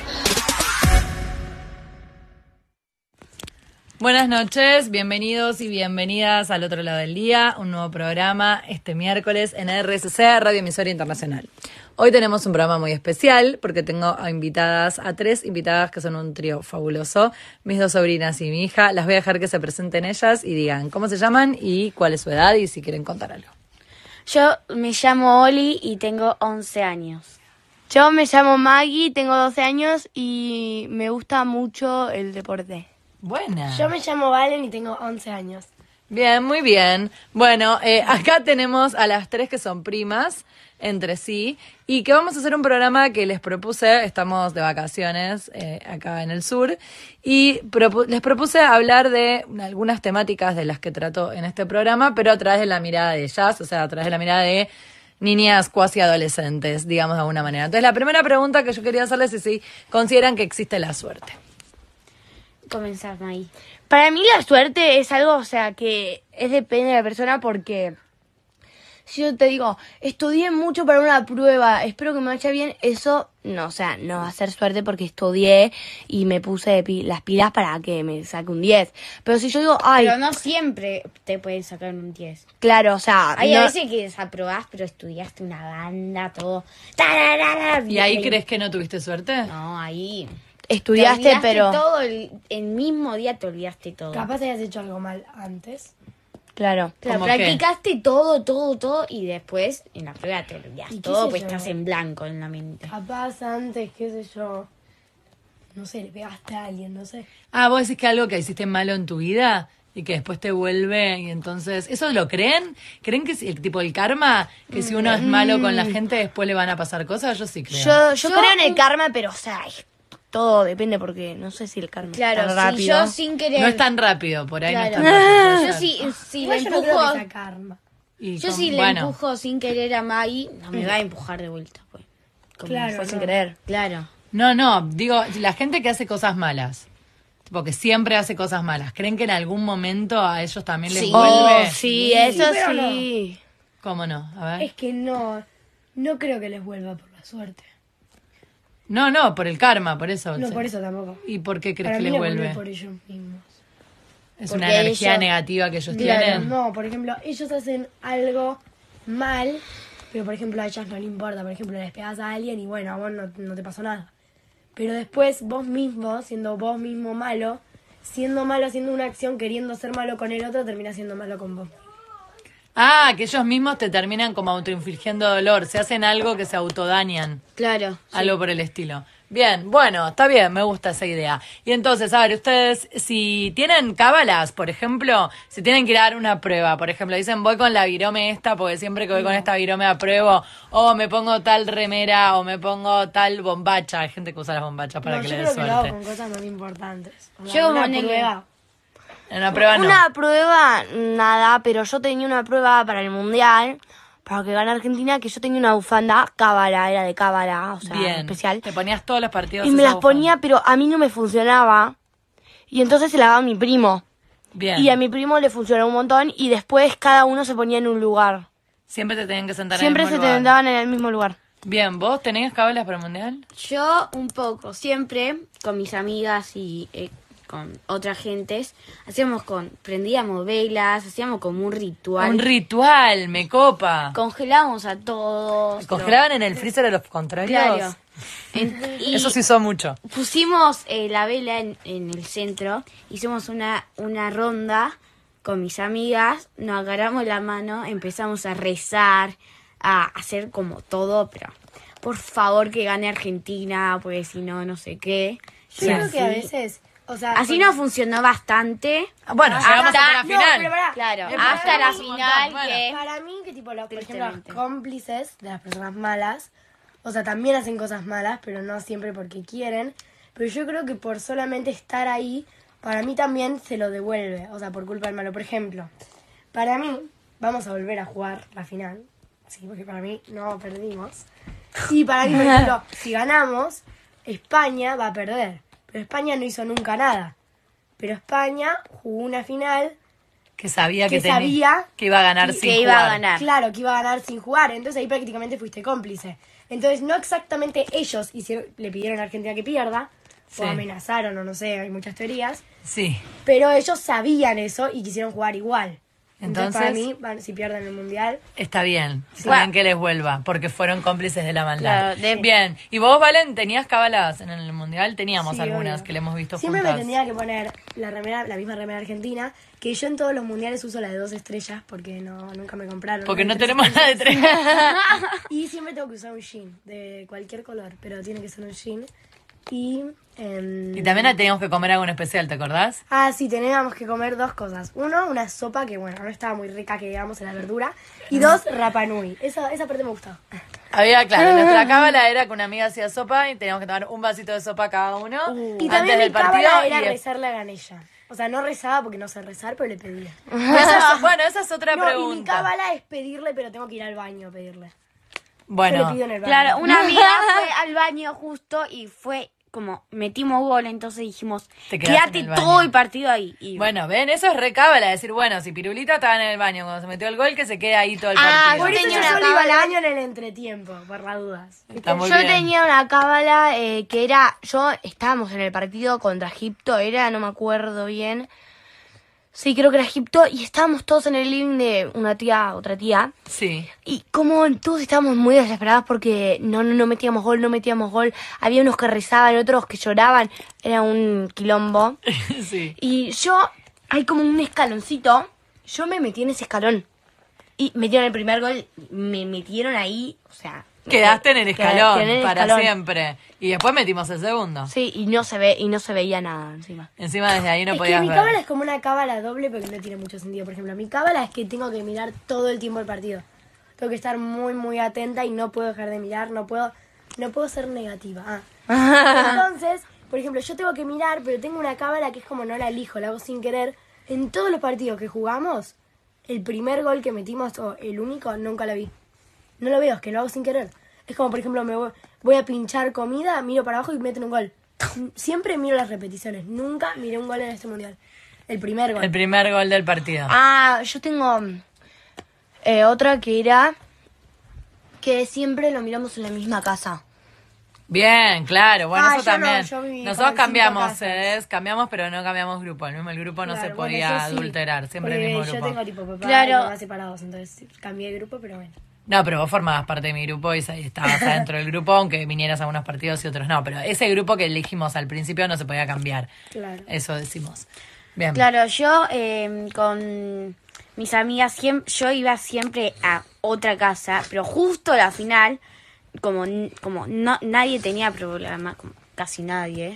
Buenas noches, bienvenidos y bienvenidas al otro lado del día, un nuevo programa este miércoles en RSC, Radio Emisora Internacional. Hoy tenemos un programa muy especial porque tengo a 3 invitadas que son un trío fabuloso, mis 2 sobrinas y mi hija. Las voy a dejar que se presenten ellas y digan cómo se llaman y cuál es su edad y si quieren contar algo. Yo me llamo Oli y tengo 11 años. Yo me llamo Maggie, tengo 12 años y me gusta mucho el deporte. Buena. Yo me llamo Valen y tengo 11 años. Bien, muy bien. Bueno, acá tenemos a las 3 que son primas entre sí y que vamos a hacer un programa que les propuse, estamos de vacaciones acá en el sur, y les propuse hablar de algunas temáticas de las que trato en este programa, pero a través de la mirada de ellas, o sea, a través de la mirada de niñas cuasi adolescentes, digamos de alguna manera. Entonces, la primera pregunta que yo quería hacerles es si consideran que existe la suerte. Comenzar ahí. Para mí la suerte es algo, o sea, que depende de la persona porque si yo te digo, estudié mucho para una prueba, espero que me vaya bien, eso no, o sea, no va a ser suerte porque estudié y me puse las pilas para que me saque un 10. Pero si yo digo, ay... Pero no siempre te pueden sacar un 10. Claro, o sea... Hay no, a veces que desaprobás, pero estudiaste una banda, todo... ¿Y ahí crees que no tuviste suerte? No, ahí... Estudiaste, pero... todo el mismo día te olvidaste todo. Capaz hayas hecho algo mal antes. Claro. Claro, practicaste todo y después en la prueba te olvidaste todo, pues estás en blanco en la mente. Capaz antes, qué sé yo, no sé, le pegaste a alguien, no sé. Ah, vos decís que algo que hiciste malo en tu vida y que después te vuelve y entonces... ¿Eso lo creen? ¿Creen que es el tipo del karma? Que si uno es malo con la gente después le van a pasar cosas? Yo sí creo. Yo creo en el karma, pero o sea... Todo depende porque no sé si el karma claro, es tan rápido. Si yo sin querer... No es tan rápido, por ahí claro. no es tan rápido. Yo si le Yo no creo empujo... que sea karma. Le empujo sin querer a Maggie, no me va a empujar de vuelta, pues. Como Claro, fue no. sin querer. Claro. No, digo, la gente que hace cosas malas, tipo que siempre hace cosas malas, ¿creen que en algún momento a ellos también les vuelve? Sí, eso pero sí. ¿Cómo no? A ver. Es que no creo que les vuelva por la suerte. No, por el karma, por eso. No, por eso tampoco. ¿Y por qué crees Para que mí les les vuelve? por ellos mismos. Es porque una energía ellos- negativa que ellos Claro, tienen. no, por ejemplo, ellos hacen algo mal, pero por ejemplo a ellas no les importa. Por ejemplo, les pegas a alguien y bueno, a vos no te pasó nada. Pero después vos mismo, siendo vos mismo malo, haciendo una acción, queriendo ser malo con el otro, terminás siendo malo con vos. Ah, que ellos mismos te terminan como autoinfligiendo dolor, se hacen algo que se autodañan, Claro. algo por el estilo. Bien, bueno, está bien, me gusta esa idea. Y entonces, a ver, ustedes, si tienen cábalas, por ejemplo, si tienen que ir a dar una prueba, por ejemplo, dicen voy con la virome esta, porque siempre que voy con esta virome apruebo, o me pongo tal remera, o me pongo tal bombacha. Hay gente que usa las bombachas para No, que yo le dé creo que lo hago suerte. con cosas más importantes. O sea, Yo una ponele- prueba. En una prueba no. Una prueba, nada, pero yo tenía una prueba para el mundial, para que gane Argentina, que yo tenía una bufanda cábala, era de cábala, o sea, Bien, especial. te ponías todos los partidos. Y me esa las bufanda. ponía, pero a mí no me funcionaba. Y entonces se la daba a mi primo. Bien, Y a mi primo le funcionó un montón y después cada uno se ponía en un lugar. siempre te tenían que sentar Siempre en el se mismo lugar. sentaban en el mismo lugar. Bien, ¿vos tenías cábalas para el mundial? Yo un poco, siempre con mis amigas y con otras gentes, prendíamos velas, hacíamos como un ritual. Un ritual, me copa. Congelábamos a todos. ¿Congelaban en el freezer de los contrarios? Claro. Y Eso se hizo mucho. pusimos la vela en el centro, hicimos una ronda con mis amigas, nos agarramos la mano, empezamos a rezar, a hacer como todo, pero por favor que gane Argentina, pues si no, no sé qué. Yo creo que a veces, o sea, Así nos funcionó bastante. Bueno, llegamos hasta la no, final. pero pará. Claro, pero hasta la es un final montón, que... Para mí que tipo por ejemplo, los Tristemente. cómplices de las personas malas, o sea, también hacen cosas malas, pero no siempre porque quieren. Pero yo creo que por solamente estar ahí, para mí también se lo devuelve, o sea, por culpa del malo. Por ejemplo, para mí, vamos a volver a jugar la final, sí, porque para mí no perdimos. Y para mí, por ejemplo, si ganamos, España va a perder. pero España no hizo nunca nada. Pero España jugó una final que sabía que iba a ganar sin jugar. Claro, que iba a ganar sin jugar. Entonces ahí prácticamente fuiste cómplice. Entonces no exactamente ellos le pidieron a Argentina que pierda, o amenazaron, o no sé, hay muchas teorías. Sí. Pero ellos sabían eso y quisieron jugar igual. Entonces para mí, si pierden el Mundial... Está bien, está bien que les vuelva, porque fueron cómplices de la maldad. Claro, bien, ¿y vos, Valen, tenías cábalas en el Mundial? Teníamos algunas obvio. que le hemos visto Siempre juntas. me tendría que poner la misma remera argentina, que yo en todos los mundiales uso la de 2 estrellas, porque nunca me compraron. Porque no tenemos nada de 3. Y siempre tengo que usar un jean, de cualquier color, pero tiene que ser un jean. Y también teníamos que comer algo en especial, ¿te acordás? sí, teníamos que comer 2 cosas. 1, una sopa que, bueno, no estaba muy rica, que digamos, en la verdura. Y 2, Rapa Nui. Esa parte me gustó. Claro, nuestra cábala era que una amiga hacía sopa y teníamos que tomar un vasito de sopa cada uno Y antes también del mi partido. cábala era rezarle a Ganella. O sea, no rezaba porque no sé rezar, pero le pedía. Esa es otra pregunta. Y mi cábala es pedirle, pero tengo que ir al baño a pedirle. Bueno, Yo le pido en el baño. Claro, una amiga fue al baño justo y fue como metimos gol, entonces dijimos, quédate todo el partido ahí. Y bueno, ven, eso es recábala, decir, bueno, si Pirulita estaba en el baño cuando se metió el gol, que se quede ahí todo el partido. Por eso yo solo iba al baño en el entretiempo, por las dudas. Yo tenía una cábala que era, estábamos en el partido contra Egipto, no me acuerdo bien. Sí, creo que era Egipto, y estábamos todos en el living de otra tía. Sí. Y como todos estábamos muy desesperados porque no metíamos gol. Había unos que rezaban, otros que lloraban. Era un quilombo. Sí. Y hay como un escaloncito. Yo me metí en ese escalón. Y metieron el primer gol, me metieron ahí, o sea... Quedaste en el escalón quedé en el para escalón. siempre. Y después metimos el segundo. Sí, y no se veía nada encima. Encima desde ahí no Es podías que mi ver. cábala es como una cábala doble, pero no tiene mucho sentido. Por ejemplo, mi cábala es que tengo que mirar todo el tiempo el partido. Tengo que estar muy, muy atenta y no puedo dejar de mirar, no puedo ser negativa. Entonces, por ejemplo, yo tengo que mirar, pero tengo una cábala que es como no la elijo, la hago sin querer. En todos los partidos que jugamos, el primer gol que metimos, o el único, nunca lo vi. No lo veo, es que lo hago sin querer. Es como, por ejemplo, voy a pinchar comida, miro para abajo y meten un gol. Siempre miro las repeticiones. Nunca miré un gol en este mundial. El primer gol. El primer gol del partido. Yo tengo otra que era que siempre lo miramos en la misma casa. Bien, claro, bueno, eso yo no, también. yo viví Nosotros con cambiamos 5 casas. cambiamos, pero no cambiamos grupo. El grupo no Claro, se bueno, podía yo sí, adulterar, siempre el porque mismo grupo. Yo tengo tipo papá Claro. y mamá separados, entonces cambié de grupo, pero bueno. No, pero vos formabas parte de mi grupo y estabas adentro del grupo, aunque vinieras a unos partidos y otros no. Pero ese grupo que elegimos al principio no se podía cambiar. Claro. Eso decimos. Bien. Claro, yo con mis amigas, yo iba siempre a otra casa, pero justo a la final, como no nadie tenía problema, como casi nadie.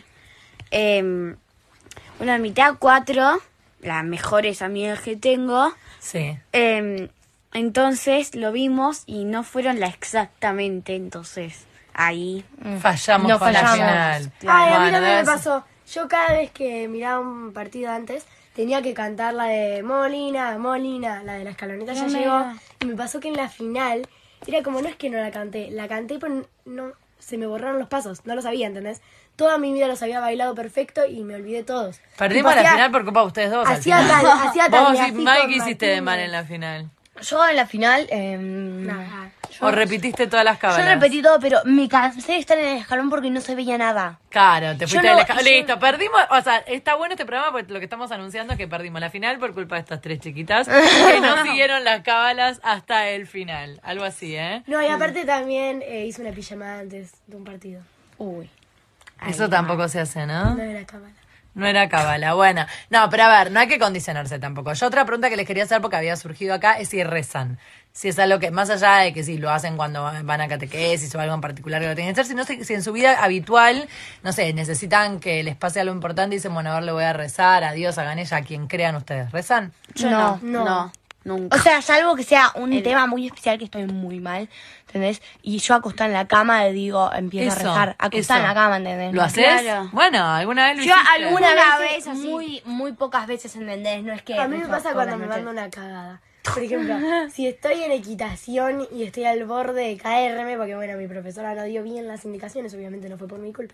Una mitad 4, las mejores amigas que tengo. Sí. Entonces lo vimos y no fueron exactamente, entonces ahí Fallamos No con la fallamos. final. Ay, a mí Bueno, también me debe ser- pasó. Yo cada vez que miraba un partido antes, tenía que cantar la de Molina, Molina, la de la escaloneta ya llegó. Y me pasó que en la final, era como, no es que no la canté, pero no, se me borraron los pasos, no lo sabía, ¿entendés? Toda mi vida los había bailado perfecto y me olvidé todos. Perdimos Tipo, la hacía- final por culpa de ustedes dos. al Hacía final. hacía Vos, tareas, sí, sí, Mike, con hiciste de mal Martínez. en la final. Yo en la final... Nada. O repetiste todas las Yo cábalas. repetí todo, pero me cansé de estar en el escalón porque no se veía nada. Claro, te fuiste no- del escalón. yo- Listo, perdimos. O sea, está bueno este programa porque lo que estamos anunciando es que perdimos la final por culpa de estas 3 chiquitas que no siguieron las cábalas hasta el final. Algo así, ¿eh? No, y aparte también hice una pijamada antes de un partido. Uy. Eso tampoco se hace, ¿no? No era cámara. No era cábala, bueno. No, pero a ver, no hay que condicionarse tampoco. Yo otra pregunta que les quería hacer porque había surgido acá es si rezan. Si es algo que, más allá de que sí, lo hacen cuando van a catequesis o algo en particular que lo tienen que hacer, si en su vida habitual, no sé, necesitan que les pase algo importante y dicen, bueno, a ver, le voy a rezar a Dios, a Ganella, a quien crean ustedes. ¿Rezan? yo No, no, nunca. O sea, salvo que sea un tema muy especial que estoy muy mal, ¿entendés? Y yo acostada en la cama digo, empiezo Eso, a rezar. Acostada en eso. la cama, ¿entendés? ¿Lo haces? Claro. Bueno, ¿alguna vez lo Yo hiciste? alguna Una vez vez así. muy pocas veces, ¿entendés? No es que... A mí me pasa todas cuando las me noches. mando una cagada. por ejemplo, si estoy en equitación y estoy al borde de caerme, porque bueno, mi profesora no dio bien las indicaciones, obviamente no fue por mi culpa.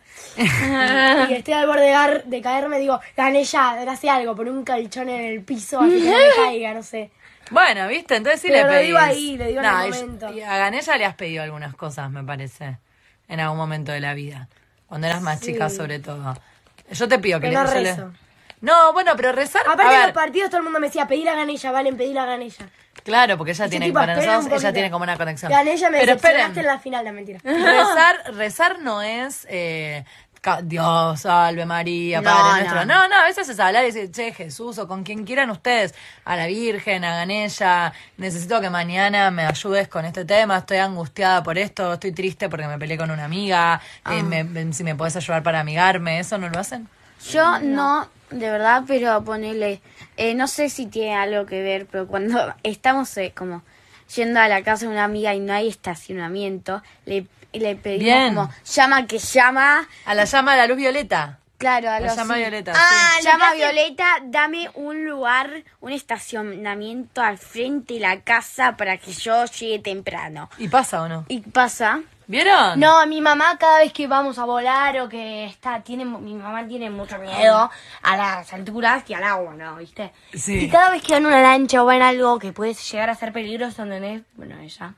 Y estoy al borde de caerme, digo, gané ya, hace algo, pon un colchón en el piso, así que no me caiga, no sé. Bueno, ¿viste? Entonces sí Pero le lo pedís. digo ahí, le digo en el momento. Y a Ganella le has pedido algunas cosas, me parece, en algún momento de la vida. Cuando eras más chica, sobre todo. Yo te pido que Pero no yo rezo. No, bueno, pero rezar... Aparte de los partidos, todo el mundo me decía, pedí la Ganella, Valen, pedí la Ganella. Claro, porque ella Y tiene, tipo, para esperen nosotros, un ella poquito. tiene como una conexión. Ganella me Pero decepcionaste esperen, en la final, no, mentira. rezar no es... Dios, salve María, No, Padre nuestro. no. No, a veces es hablar y decir, che, Jesús, o con quien quieran ustedes, a la Virgen, a Ganella, necesito que mañana me ayudes con este tema, estoy angustiada por esto, estoy triste porque me peleé con una amiga, si me podés ayudar para amigarme, ¿eso no lo hacen? Yo no, de verdad, pero ponele, no sé si tiene algo que ver, pero cuando estamos como yendo a la casa de una amiga y no hay estacionamiento, le pedimos Bien. como llama que llama. A la llama de la luz violeta. Claro, algo La llama así. violeta, sí. Llama Violeta, dame un lugar, un estacionamiento al frente de la casa para que yo llegue temprano. ¿Y pasa o no? Y pasa. ¿Vieron? No, mi mamá cada vez que vamos a volar o que mi mamá tiene mucho miedo a las alturas y al agua, ¿no? ¿Viste? Sí. Y cada vez que va en una lancha o va en algo que puede llegar a ser peligroso, ¿entendés? Bueno, ella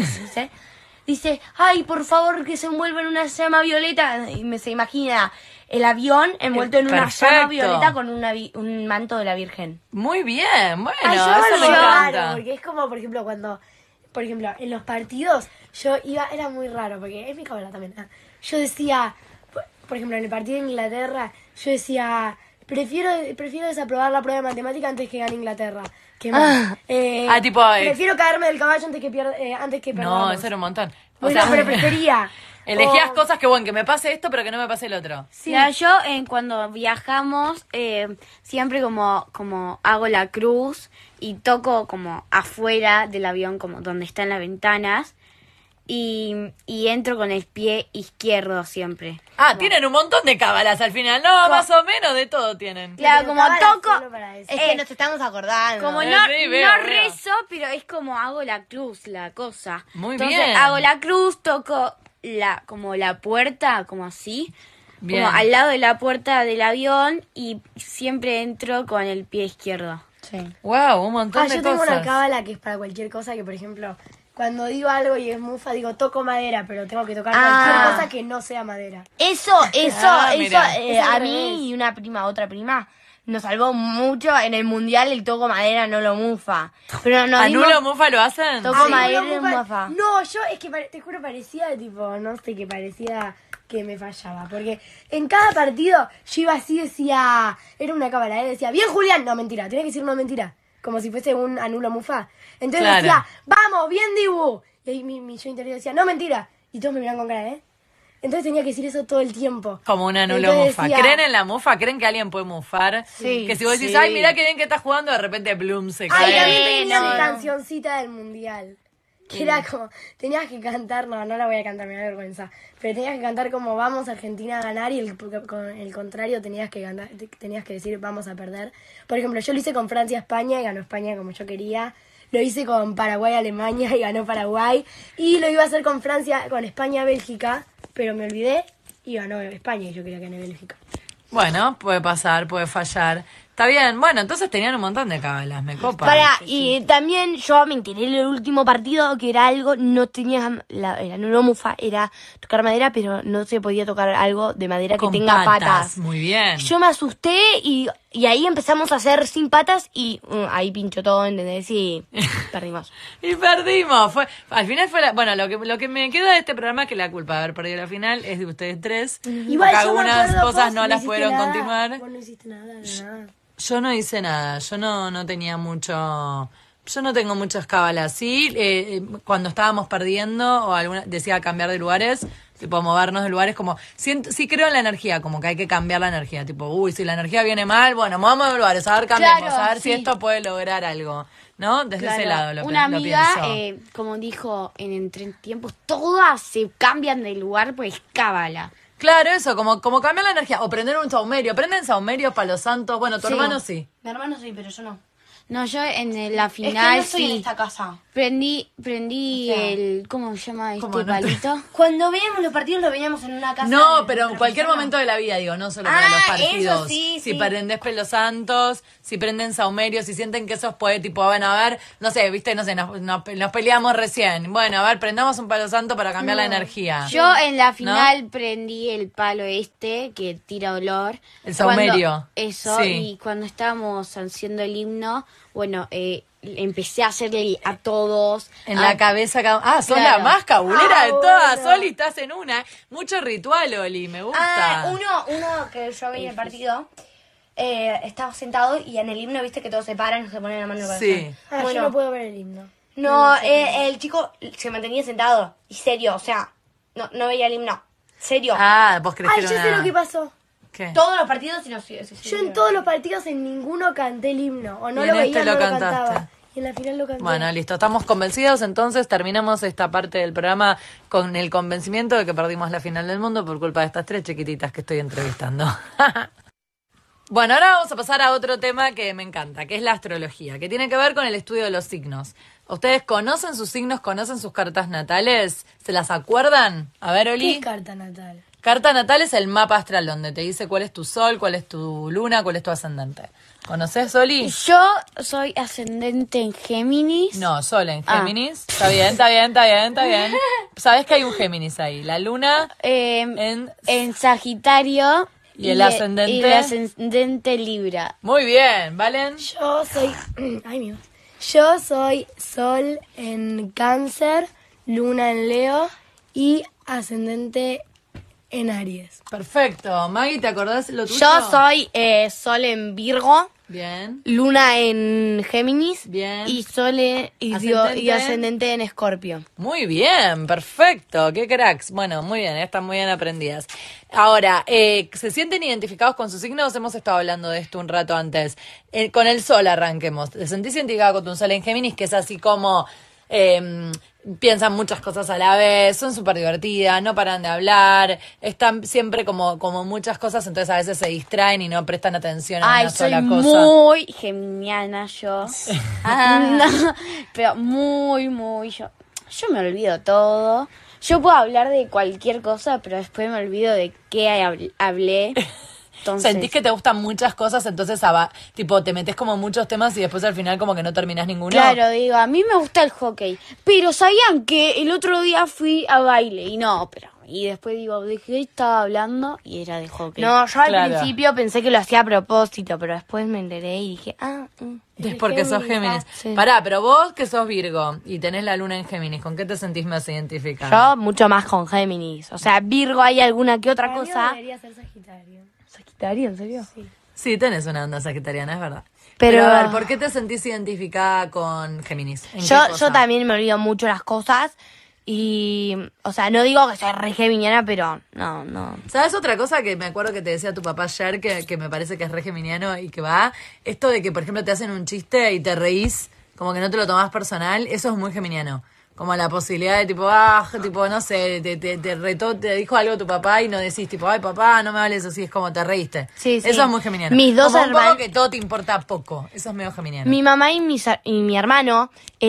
dice, ay, por favor, que se envuelva en una llama violeta. Y se imagina el avión envuelto en una Perfecto. llama violeta con un manto de la Virgen. Muy bien, bueno, Ay, yo eso me lo encanta. raro, porque es como, por ejemplo, en los partidos, yo iba, era muy raro, porque es mi cabra también. Yo decía, por ejemplo, en el partido de Inglaterra, yo decía, prefiero desaprobar la prueba de matemática antes que gane Inglaterra. ¿Qué más? Prefiero caerme del caballo antes que perdamos. No, eso era un montón. O Bueno, sea, pero prefería. elegías O- cosas que, bueno, que me pase esto, pero que no me pase el otro. Sí. Ya, yo cuando viajamos siempre como hago la cruz y toco como afuera del avión, como donde están las ventanas, y entro con el pie izquierdo siempre. Ah, tienen un montón de cábalas al final. No, más o menos de todo tienen. Claro, Pero como cábala toco, solo para eso. Es que nos estamos acordando. como Sí, no veo. rezo, pero es como hago la cruz, la cosa. Muy Entonces, bien. hago la cruz, toco como la puerta, como así, Bien. como al lado de la puerta del avión, y siempre entro con el pie izquierdo. Sí. Wow, un montón de yo tengo cosas. una cábala que es para cualquier cosa, que por ejemplo, cuando digo algo y es mufa, digo toco madera, pero tengo que tocar cualquier cosa que no sea madera. Eso, mira. Es a al mí revés. y otra prima, nos salvó mucho. En el mundial el toco madera no lo mufa. Pero nos ¿Anulo dimos- Mufa lo hacen? Toco Ay, madera no, y mufa. No, yo es que te juro parecía tipo, no sé, que parecía que me fallaba. Porque en cada partido yo iba así, decía, era una cábala, decía, bien Julián, no mentira, tenía que decir no mentira. Como si fuese un anulo mufa. Entonces Claro. decía, vamos, bien Dibu. Y ahí mi yo interior decía, no mentira. Y todos me miraban con cara, Entonces tenía que decir eso todo el tiempo. Como un anulo Entonces mufa. decía- ¿Creen en la mufa? ¿Creen que alguien puede mufar? Sí. Que si vos decís, Sí. ay, mirá qué bien que estás jugando, de repente Bloom se Ay, cae. también tenía no, mi no. cancioncita del mundial. Que era como, tenías que cantar, no la voy a cantar, me da vergüenza. Pero tenías que cantar como vamos Argentina a ganar y con el contrario tenías que decir vamos a perder. Por ejemplo, yo lo hice con Francia-España y ganó España como yo quería. Lo hice con Paraguay-Alemania y ganó Paraguay. Y lo iba a hacer con España-Bélgica, pero me olvidé y ganó España y yo quería que gane Bélgica. Bueno, puede pasar, puede fallar. Está bien. Bueno, entonces tenían un montón de cábalas, me copa. Y también yo me enteré en el último partido que era algo, no tenía, era no mufa, era tocar madera, pero no se podía tocar algo de madera que Con tenga patas. Muy bien. Yo me asusté y ahí empezamos a hacer sin patas y ahí pinchó todo, ¿entendés? Y perdimos. Y perdimos. Al final fue bueno, lo que me queda de este programa es que la culpa de haber perdido la final es de ustedes tres. Igual porque yo me algunas acuerdo, cosas vos no las hiciste pudieron nada. continuar. Vos no hiciste nada. Yo no hice nada, yo no tenía mucho, yo no tengo muchas cábalas. Sí, cuando estábamos perdiendo o decía cambiar de lugares, tipo movernos de lugares, como sí creo en la energía, como que hay que cambiar la energía, tipo, si la energía viene mal, bueno, movamos de lugares, a ver, cambiamos, Claro, a ver si sí. esto puede lograr algo, ¿no? Desde ese lado lo Una lo amiga, pienso. como dijo en Entretiempos, todas se cambian de lugar, pues cábala. Claro, eso, como cambiar la energía, o prender un saumerio, prenden saumerios para los santos, bueno, tu hermano sí. Mi hermano sí, pero yo no. No, yo en la Es que final no estoy en sí. esta casa. Prendí O sea, el... ¿Cómo se llama ¿Cómo este no te- palito? Cuando veíamos los partidos, los veíamos en una casa. No, de pero en otra cualquier persona. momento de la vida, digo, no solo para los Ah, partidos. eso sí, Si sí. prendés Pelos Santos, si prenden Saumerio, si sienten que eso puede, tipo, bueno, a ver, no sé, viste, no sé, nos peleamos recién. Bueno, a ver, prendamos un Palo Santo para cambiar la energía. Yo en la final prendí el palo que tira olor. El saumerio. Cuando- Eso, Sí. y cuando estábamos haciendo el himno, bueno, empecé a hacerle a todos. En la cabeza cada... Ah, sos Claro. la más cabulera de todas, bueno. Oli, estás en una. Mucho ritual, Oli, me gusta. Uno que yo vi en el partido, estaba sentado y en el himno, viste que todos se paran y se ponen la mano en el Sí. corazón. Yo no puedo ver el himno. No, el chico se mantenía sentado. Y serio, o sea, no veía el himno. Serio. Ah, vos crees Ay, que yo era sé una- lo que pasó. ¿Qué? Todos los partidos y no sé. Yo en todos los partidos en ninguno canté el himno. O no Y lo en veía, este no lo lo cantaste. cantaba. Y en la final lo canté. Bueno, listo, estamos convencidos, entonces terminamos esta parte del programa con el convencimiento de que perdimos la final del mundo por culpa de estas 3 chiquititas que estoy entrevistando. Bueno, ahora vamos a pasar a otro tema que me encanta, que es la astrología, que tiene que ver con el estudio de los signos. ¿Ustedes conocen sus signos, conocen sus cartas natales? ¿Se las acuerdan? A ver, ¿Qué Oli. es carta natal? Carta natal es el mapa astral donde te dice cuál es tu sol, cuál es tu luna, cuál es tu ascendente. ¿Conoces, Oli? Yo soy ascendente en Géminis. No, sol en Géminis. Está bien, está bien, está bien, está bien. Sabes que hay un Géminis ahí. La luna En Sagitario. ¿Y el ascendente? Y el ascendente Libra. Muy bien, ¿valen? Yo soy... Ay, mi voz. Yo soy Sol en Cáncer, Luna en Leo y ascendente en Aries. Perfecto. Maggie, ¿te acordás lo tuyo? Yo soy Sol en Virgo, Bien. Luna en Géminis Bien. y Sol y Ascendente. ascendente en Escorpio. Muy bien, perfecto, qué cracks. Bueno, muy bien, están muy bien aprendidas. Ahora, ¿se sienten identificados con sus signos? Hemos estado hablando de esto un rato antes. Con el sol arranquemos. ¿Te sentís identificada con tu sol en Géminis? Que es así como... piensan muchas cosas a la vez, son súper divertidas, no paran de hablar, están siempre como muchas cosas, entonces a veces se distraen y no prestan atención a Ay, una soy sola cosa. muy geminiana yo. No, pero muy yo me olvido todo. Yo puedo hablar de cualquier cosa, pero después me olvido de qué hablé. Entonces, Sentís que te gustan muchas cosas, entonces tipo te metes como muchos temas y después al final como que no terminás ninguno. claro, digo, a mí me gusta el hockey, pero ¿sabían que el otro día fui a baile? Y después digo, ¿de qué estaba hablando? Y era de hockey. No, yo al Claro. principio pensé que lo hacía a propósito, pero después me enteré y dije, Es porque sos Géminis. sí. Pará, pero vos que sos Virgo y tenés la luna en Géminis, ¿con qué te sentís más identificada? yo mucho más con Géminis. O sea, Virgo hay alguna que otra Para mí cosa. debería ser Sagitario. ¿Sagitario, en serio? Sí, tenés una onda sagitariana, es verdad. Pero- a ver, ¿por qué te sentís identificada con Géminis? ¿En qué Yo cosa? también me olvido mucho las cosas y, o sea, no digo que soy re geminiana, pero no. ¿Sabes otra cosa que me acuerdo que te decía tu papá ayer, que me parece que es re geminiano y que va? Esto de que, por ejemplo, te hacen un chiste y te reís, como que no te lo tomás personal, eso es muy geminiano. Como la posibilidad de tipo, no sé, te retó, te dijo algo tu papá y no decís tipo, ay papá, no me hables así, es como te reíste. Sí, sí. Eso es muy geminiano. Mis dos como un poco hermanos- que todo te importa poco, eso es medio geminiano. Mi mamá y mi hermano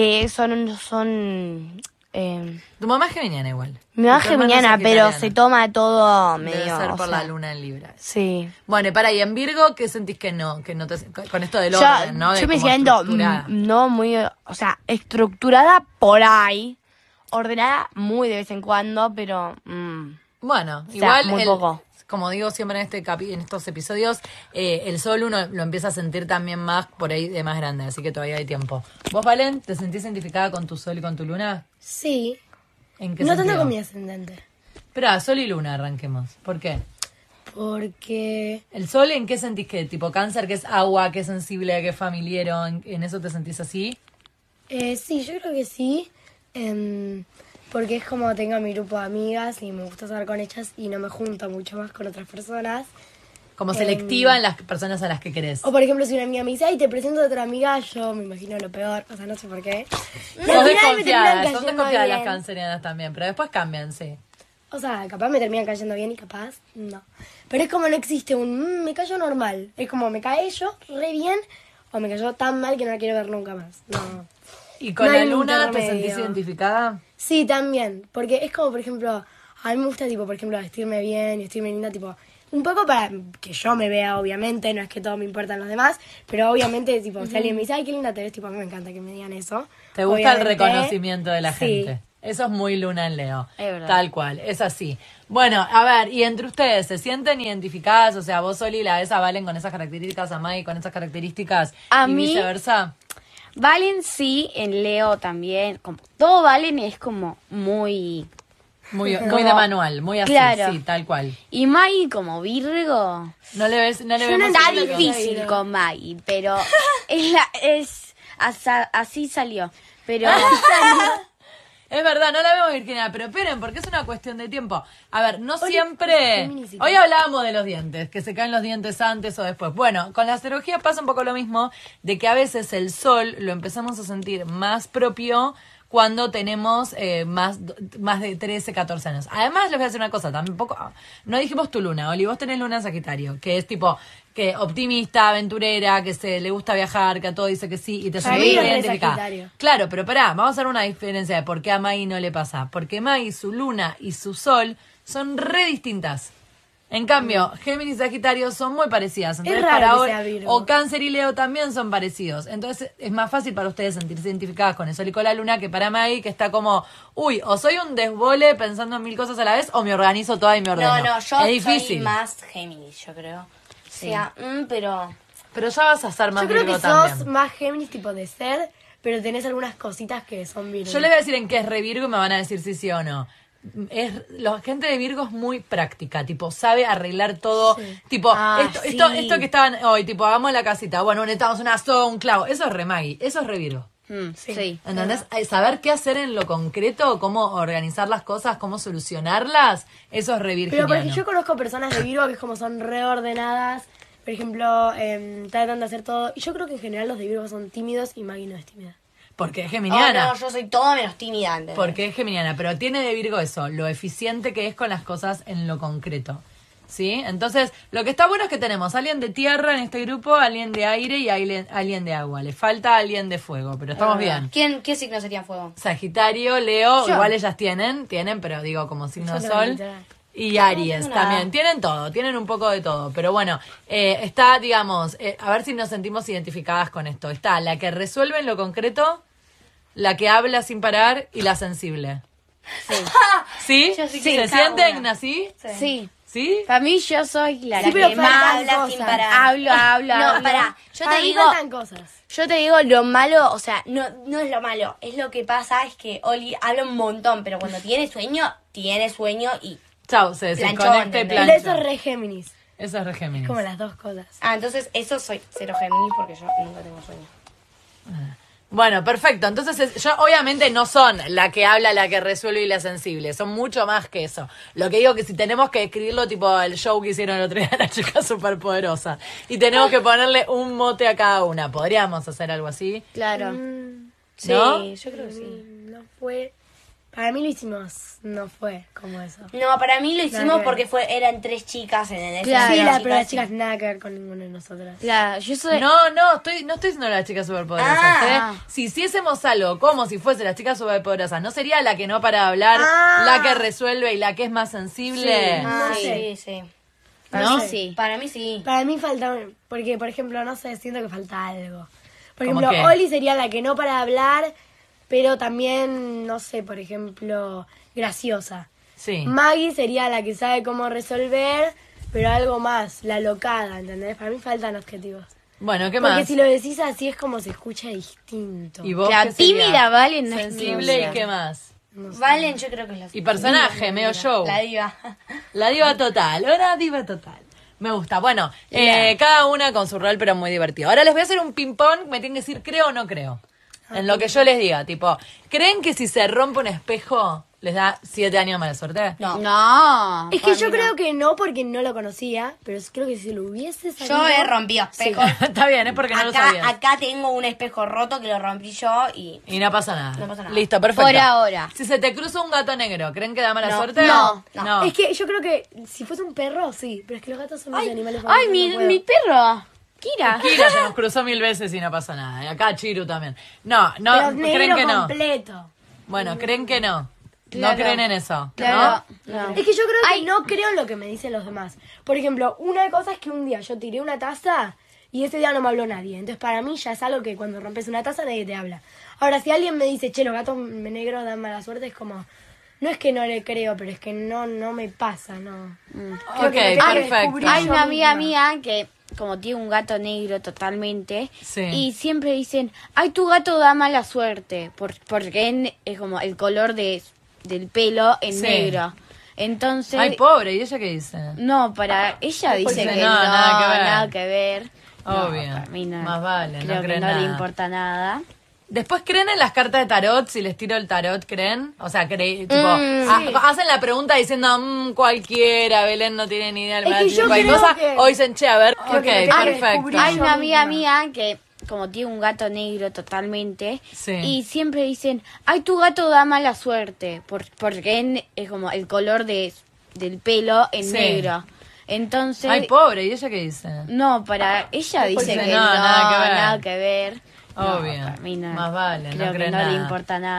son Tu mamá es geminiana igual. mi mamá Tu es hermano geminiana, pero sagitariano. se toma todo medio. Debe ser o por sea, la luna en Libra. Sí. Bueno, y para, y en Virgo, ¿qué sentís que no te, con esto del Yo, orden, ¿no? De yo me como siento estructurada. no muy, o sea, estructurada por ahí, ordenada muy de vez en cuando, pero Bueno, sea, igual, muy poco. como digo siempre en en estos episodios, el sol uno lo empieza a sentir también más por ahí de más grande, así que todavía hay tiempo. ¿Vos, Valen, te sentís identificada con tu sol y con tu luna? Sí. ¿En qué No sentido? tanto con mi ascendente. Espera, sol y luna arranquemos. ¿Por qué? Porque... ¿El sol en qué sentís que tipo cáncer, que es agua, que es sensible, que es familiero? ¿En eso te sentís así? sí, yo creo que sí. Porque es como tengo mi grupo de amigas y me gusta estar con ellas y no me junto mucho más con otras personas. Como selectiva en las personas a las que querés. O por ejemplo, si una amiga me dice, ay, te presento a otra amiga, yo me imagino lo peor. O sea, no sé por qué. Y al Son final me desconfiadas, terminan son cayendo desconfiadas las bien. cancerianas también, pero después cambian, sí. O sea, capaz me terminan cayendo bien y capaz no. Pero es como no existe un me callo normal. Es como me cae yo re bien o me cayó tan mal que no la quiero ver nunca más. No. ¿Y con No la hay un luna te intermedio. sentís identificada? Sí, también, porque es como, por ejemplo, a mí me gusta, tipo, por ejemplo, vestirme bien y vestirme linda, tipo, un poco para que yo me vea, obviamente, no es que todo me importan los demás, pero obviamente, tipo, si alguien me dice, ay, qué linda te ves, tipo, a mí me encanta que me digan eso. ¿Te gusta el Obviamente, reconocimiento de la sí. gente? Eso es muy luna en Leo. Es verdad. Tal cual, es así. Bueno, a ver, y entre ustedes, ¿se sienten identificadas? O sea, vos, Oli, la ves a Valen con esas características, a Mai con esas características, A y mí- viceversa. Valen sí, en Leo también. Como, todo Valen es como muy... Muy de Como- manual, muy así, Claro. sí, tal cual. Y Mai como Virgo. No le ves, no le Yo vemos no Está el Virgo. difícil con Mai, pero así salió. Pero Es verdad, no la vemos virginal, pero esperen, porque es una cuestión de tiempo. A ver, no Oli, siempre... feminicida. Hoy hablábamos de los dientes, que se caen los dientes antes o después. Bueno, con la astrología pasa un poco lo mismo, de que a veces el sol lo empezamos a sentir más propio cuando tenemos más de 13, 14 años. Además, les voy a decir una cosa, tampoco... No dijimos tu luna, Oli, vos tenés luna en Sagitario, que es tipo... que optimista, aventurera, que se le gusta viajar, que a todo dice que sí y te Para sentís mí es re identificada. Sagitario. Claro, pero pará, vamos a hacer una diferencia de por qué a Mai no le pasa. Porque Mai, su luna y su sol son re distintas. En cambio, Géminis y Sagitario son muy parecidas. Entonces, raro para que hoy, sea Virgo. o Cáncer y Leo también son parecidos. Entonces, es más fácil para ustedes sentirse identificadas con el sol y con la luna que para Mai, que está como, uy, o soy un desbole pensando en 1000 cosas a la vez, o me organizo toda y me ordeno. No, yo es difícil. soy más Géminis, yo creo. O sea, pero... Pero ya vas a ser más Yo creo Virgo que sos también. más Géminis, tipo, de ser, pero tenés algunas cositas que son Virgo. Yo les voy a decir en qué es re Virgo y me van a decir sí o no. La gente de Virgo es muy práctica, tipo, sabe arreglar todo. Tipo, sí. esto que estaban hoy, tipo, hagamos la casita. Bueno, necesitamos una soga, un clavo. Eso es re Maggie, eso es re Virgo. sí. ¿Entendés? Saber qué hacer en lo concreto, cómo organizar las cosas, cómo solucionarlas, eso es re Pero virginiano. porque yo conozco personas de Virgo que es como son reordenadas, por ejemplo, tratan de hacer todo. Y yo creo que en general los de Virgo son tímidos y Maggie no es tímida. Porque es Oh, geminiana. no, yo soy todo menos tímida. ¿entendés? Porque es geminiana, pero tiene de Virgo eso, lo eficiente que es con las cosas en lo concreto. ¿Sí? Entonces, lo que está bueno es que tenemos alguien de tierra en este grupo, alguien de aire y alguien de agua. Le falta alguien de fuego, pero estamos bien. ¿Qué signo sería fuego? Sagitario, Leo, Yo. igual ellas tienen, pero digo como signo Yo de no, sol. literal. Y Aries tengo nada. también, tienen todo, tienen un poco de todo, pero bueno, está, digamos, a ver si nos sentimos identificadas con esto. Está la que resuelve en lo concreto, la que habla sin parar y la sensible. ¿Sí? Yo sí ¿Se que sienten una. así? Sí. ¿Sí? Para mí yo soy la Sí, pero que faltan más habla sin cosas. parar. hablo. No, pará. Yo Para te mí digo... faltan cosas. Yo te digo lo malo, o sea, no es lo malo, es lo que pasa, es que Oli habla un montón, pero cuando tiene sueño y... Chau, se Planchón, desconecta y ¿entendés? Pero plancha. eso es re Géminis. Eso es re Géminis. Como las dos cosas. Ah, entonces eso soy cero Géminis porque yo nunca tengo sueño. Bueno, perfecto. Entonces, yo obviamente no son la que habla, la que resuelve y la sensible. Son mucho más que eso. Lo que digo que si tenemos que escribirlo tipo el show que hicieron el otro día la chica superpoderosa y tenemos que ponerle un mote a cada una, ¿podríamos hacer algo así? Claro. Sí, ¿No? yo creo que sí. No fue. Para mí lo hicimos. No fue como eso. No, para mí lo Nada hicimos que ver. porque eran 3 chicas en el Claro. Sí, escenario, pero las y- chicas nada que ver con ninguna de nosotras. Claro, yo soy... No estoy diciendo las chicas superpoderosas. Ah. Si hiciésemos algo como si fuese las chicas superpoderosas, ¿no sería la que no para de hablar, Ah. la que resuelve y la que es más sensible? Sí. Ah, No sí, sé. sí. ¿No? Sí. Para mí sí. Para mí falta. Porque, por ejemplo, no sé, siento que falta algo. Por ¿Cómo ejemplo, qué? Oli sería la que no para de hablar, pero también, no sé, por ejemplo, graciosa. Sí. Maggie sería la que sabe cómo resolver, pero algo más, la locada, ¿entendés? Para mí faltan objetivos. Bueno, ¿qué Porque más? si lo decís así es como se escucha distinto. ¿Y vos La qué sería? tímida Valen no es Sensible tímida. y qué más. Valen, yo creo que es la Y personaje, medio show. La diva. La diva total, una diva total. Me gusta. Bueno, cada una con su rol, pero muy divertido. Ahora les voy a hacer un ping-pong. Me tienen que decir creo o no creo. En lo que yo les diga. Tipo, ¿creen que si se rompe un espejo les da 7 años de mala suerte? No. No. Es que yo creo que no porque no lo conocía, pero creo que si lo hubiese sabido... Yo he rompido espejos. Está bien, es porque no lo sabías. Acá tengo un espejo roto que lo rompí yo y... Y no pasa nada. No pasa nada. Listo, perfecto. Por ahora. Si se te cruza un gato negro, ¿creen que da mala No. suerte? No. Es que yo creo que si fuese un perro, sí, pero es que los gatos son mis animales Ay, favoritos, no puedo. mi perro. Kira. Kira se nos cruzó 1000 veces y no pasa nada. Y acá Chiru también. No, Pero creen negro que no. completo. Bueno, creen que no. Claro. No creen en eso. Claro. ¿No? No. Es que yo creo que no creo en lo que me dicen los demás. Por ejemplo, una cosa es que un día yo tiré una taza y ese día no me habló nadie. Entonces para mí ya es algo que cuando rompes una taza nadie te habla. Ahora, si alguien me dice, che, los gatos negros dan mala suerte, es como... No es que no le creo, pero es que no me pasa, no. Creo Ok, que me tengo que perfecto. descubrir Hay yo una amiga misma. mía que como tiene un gato negro totalmente Sí. y siempre dicen, ay, tu gato da mala suerte porque es como el color del pelo en Sí. negro. Entonces, Ay, pobre, ¿y ella qué dice? no, para ella dice dice, que no, no, nada que ver. nada que ver. No, Obvio. para mí no. Más vale, no Creo cree que no nada. le importa nada. Después, ¿creen en las cartas de tarot? Si les tiro el tarot, ¿creen? O sea, tipo, sí. hacen la pregunta diciendo, cualquiera, Belén no tiene ni idea del Es que match", yo cualquier creo cosa, que- o dicen, che, a ver, Creo que me ok, tengo que perfecto. descubrir. Hay yo una amiga misma. mía que como tiene un gato negro totalmente Sí. y siempre dicen, ay, tu gato da mala suerte porque es como el color del pelo en Sí. negro. Entonces, Ay, pobre, ¿y ella qué dice? no, para ella dice dice, que no, no, nada que ver. nada que ver. No, Obvio. para mí no. Más vale, no Creo cree que no le nada. importa nada.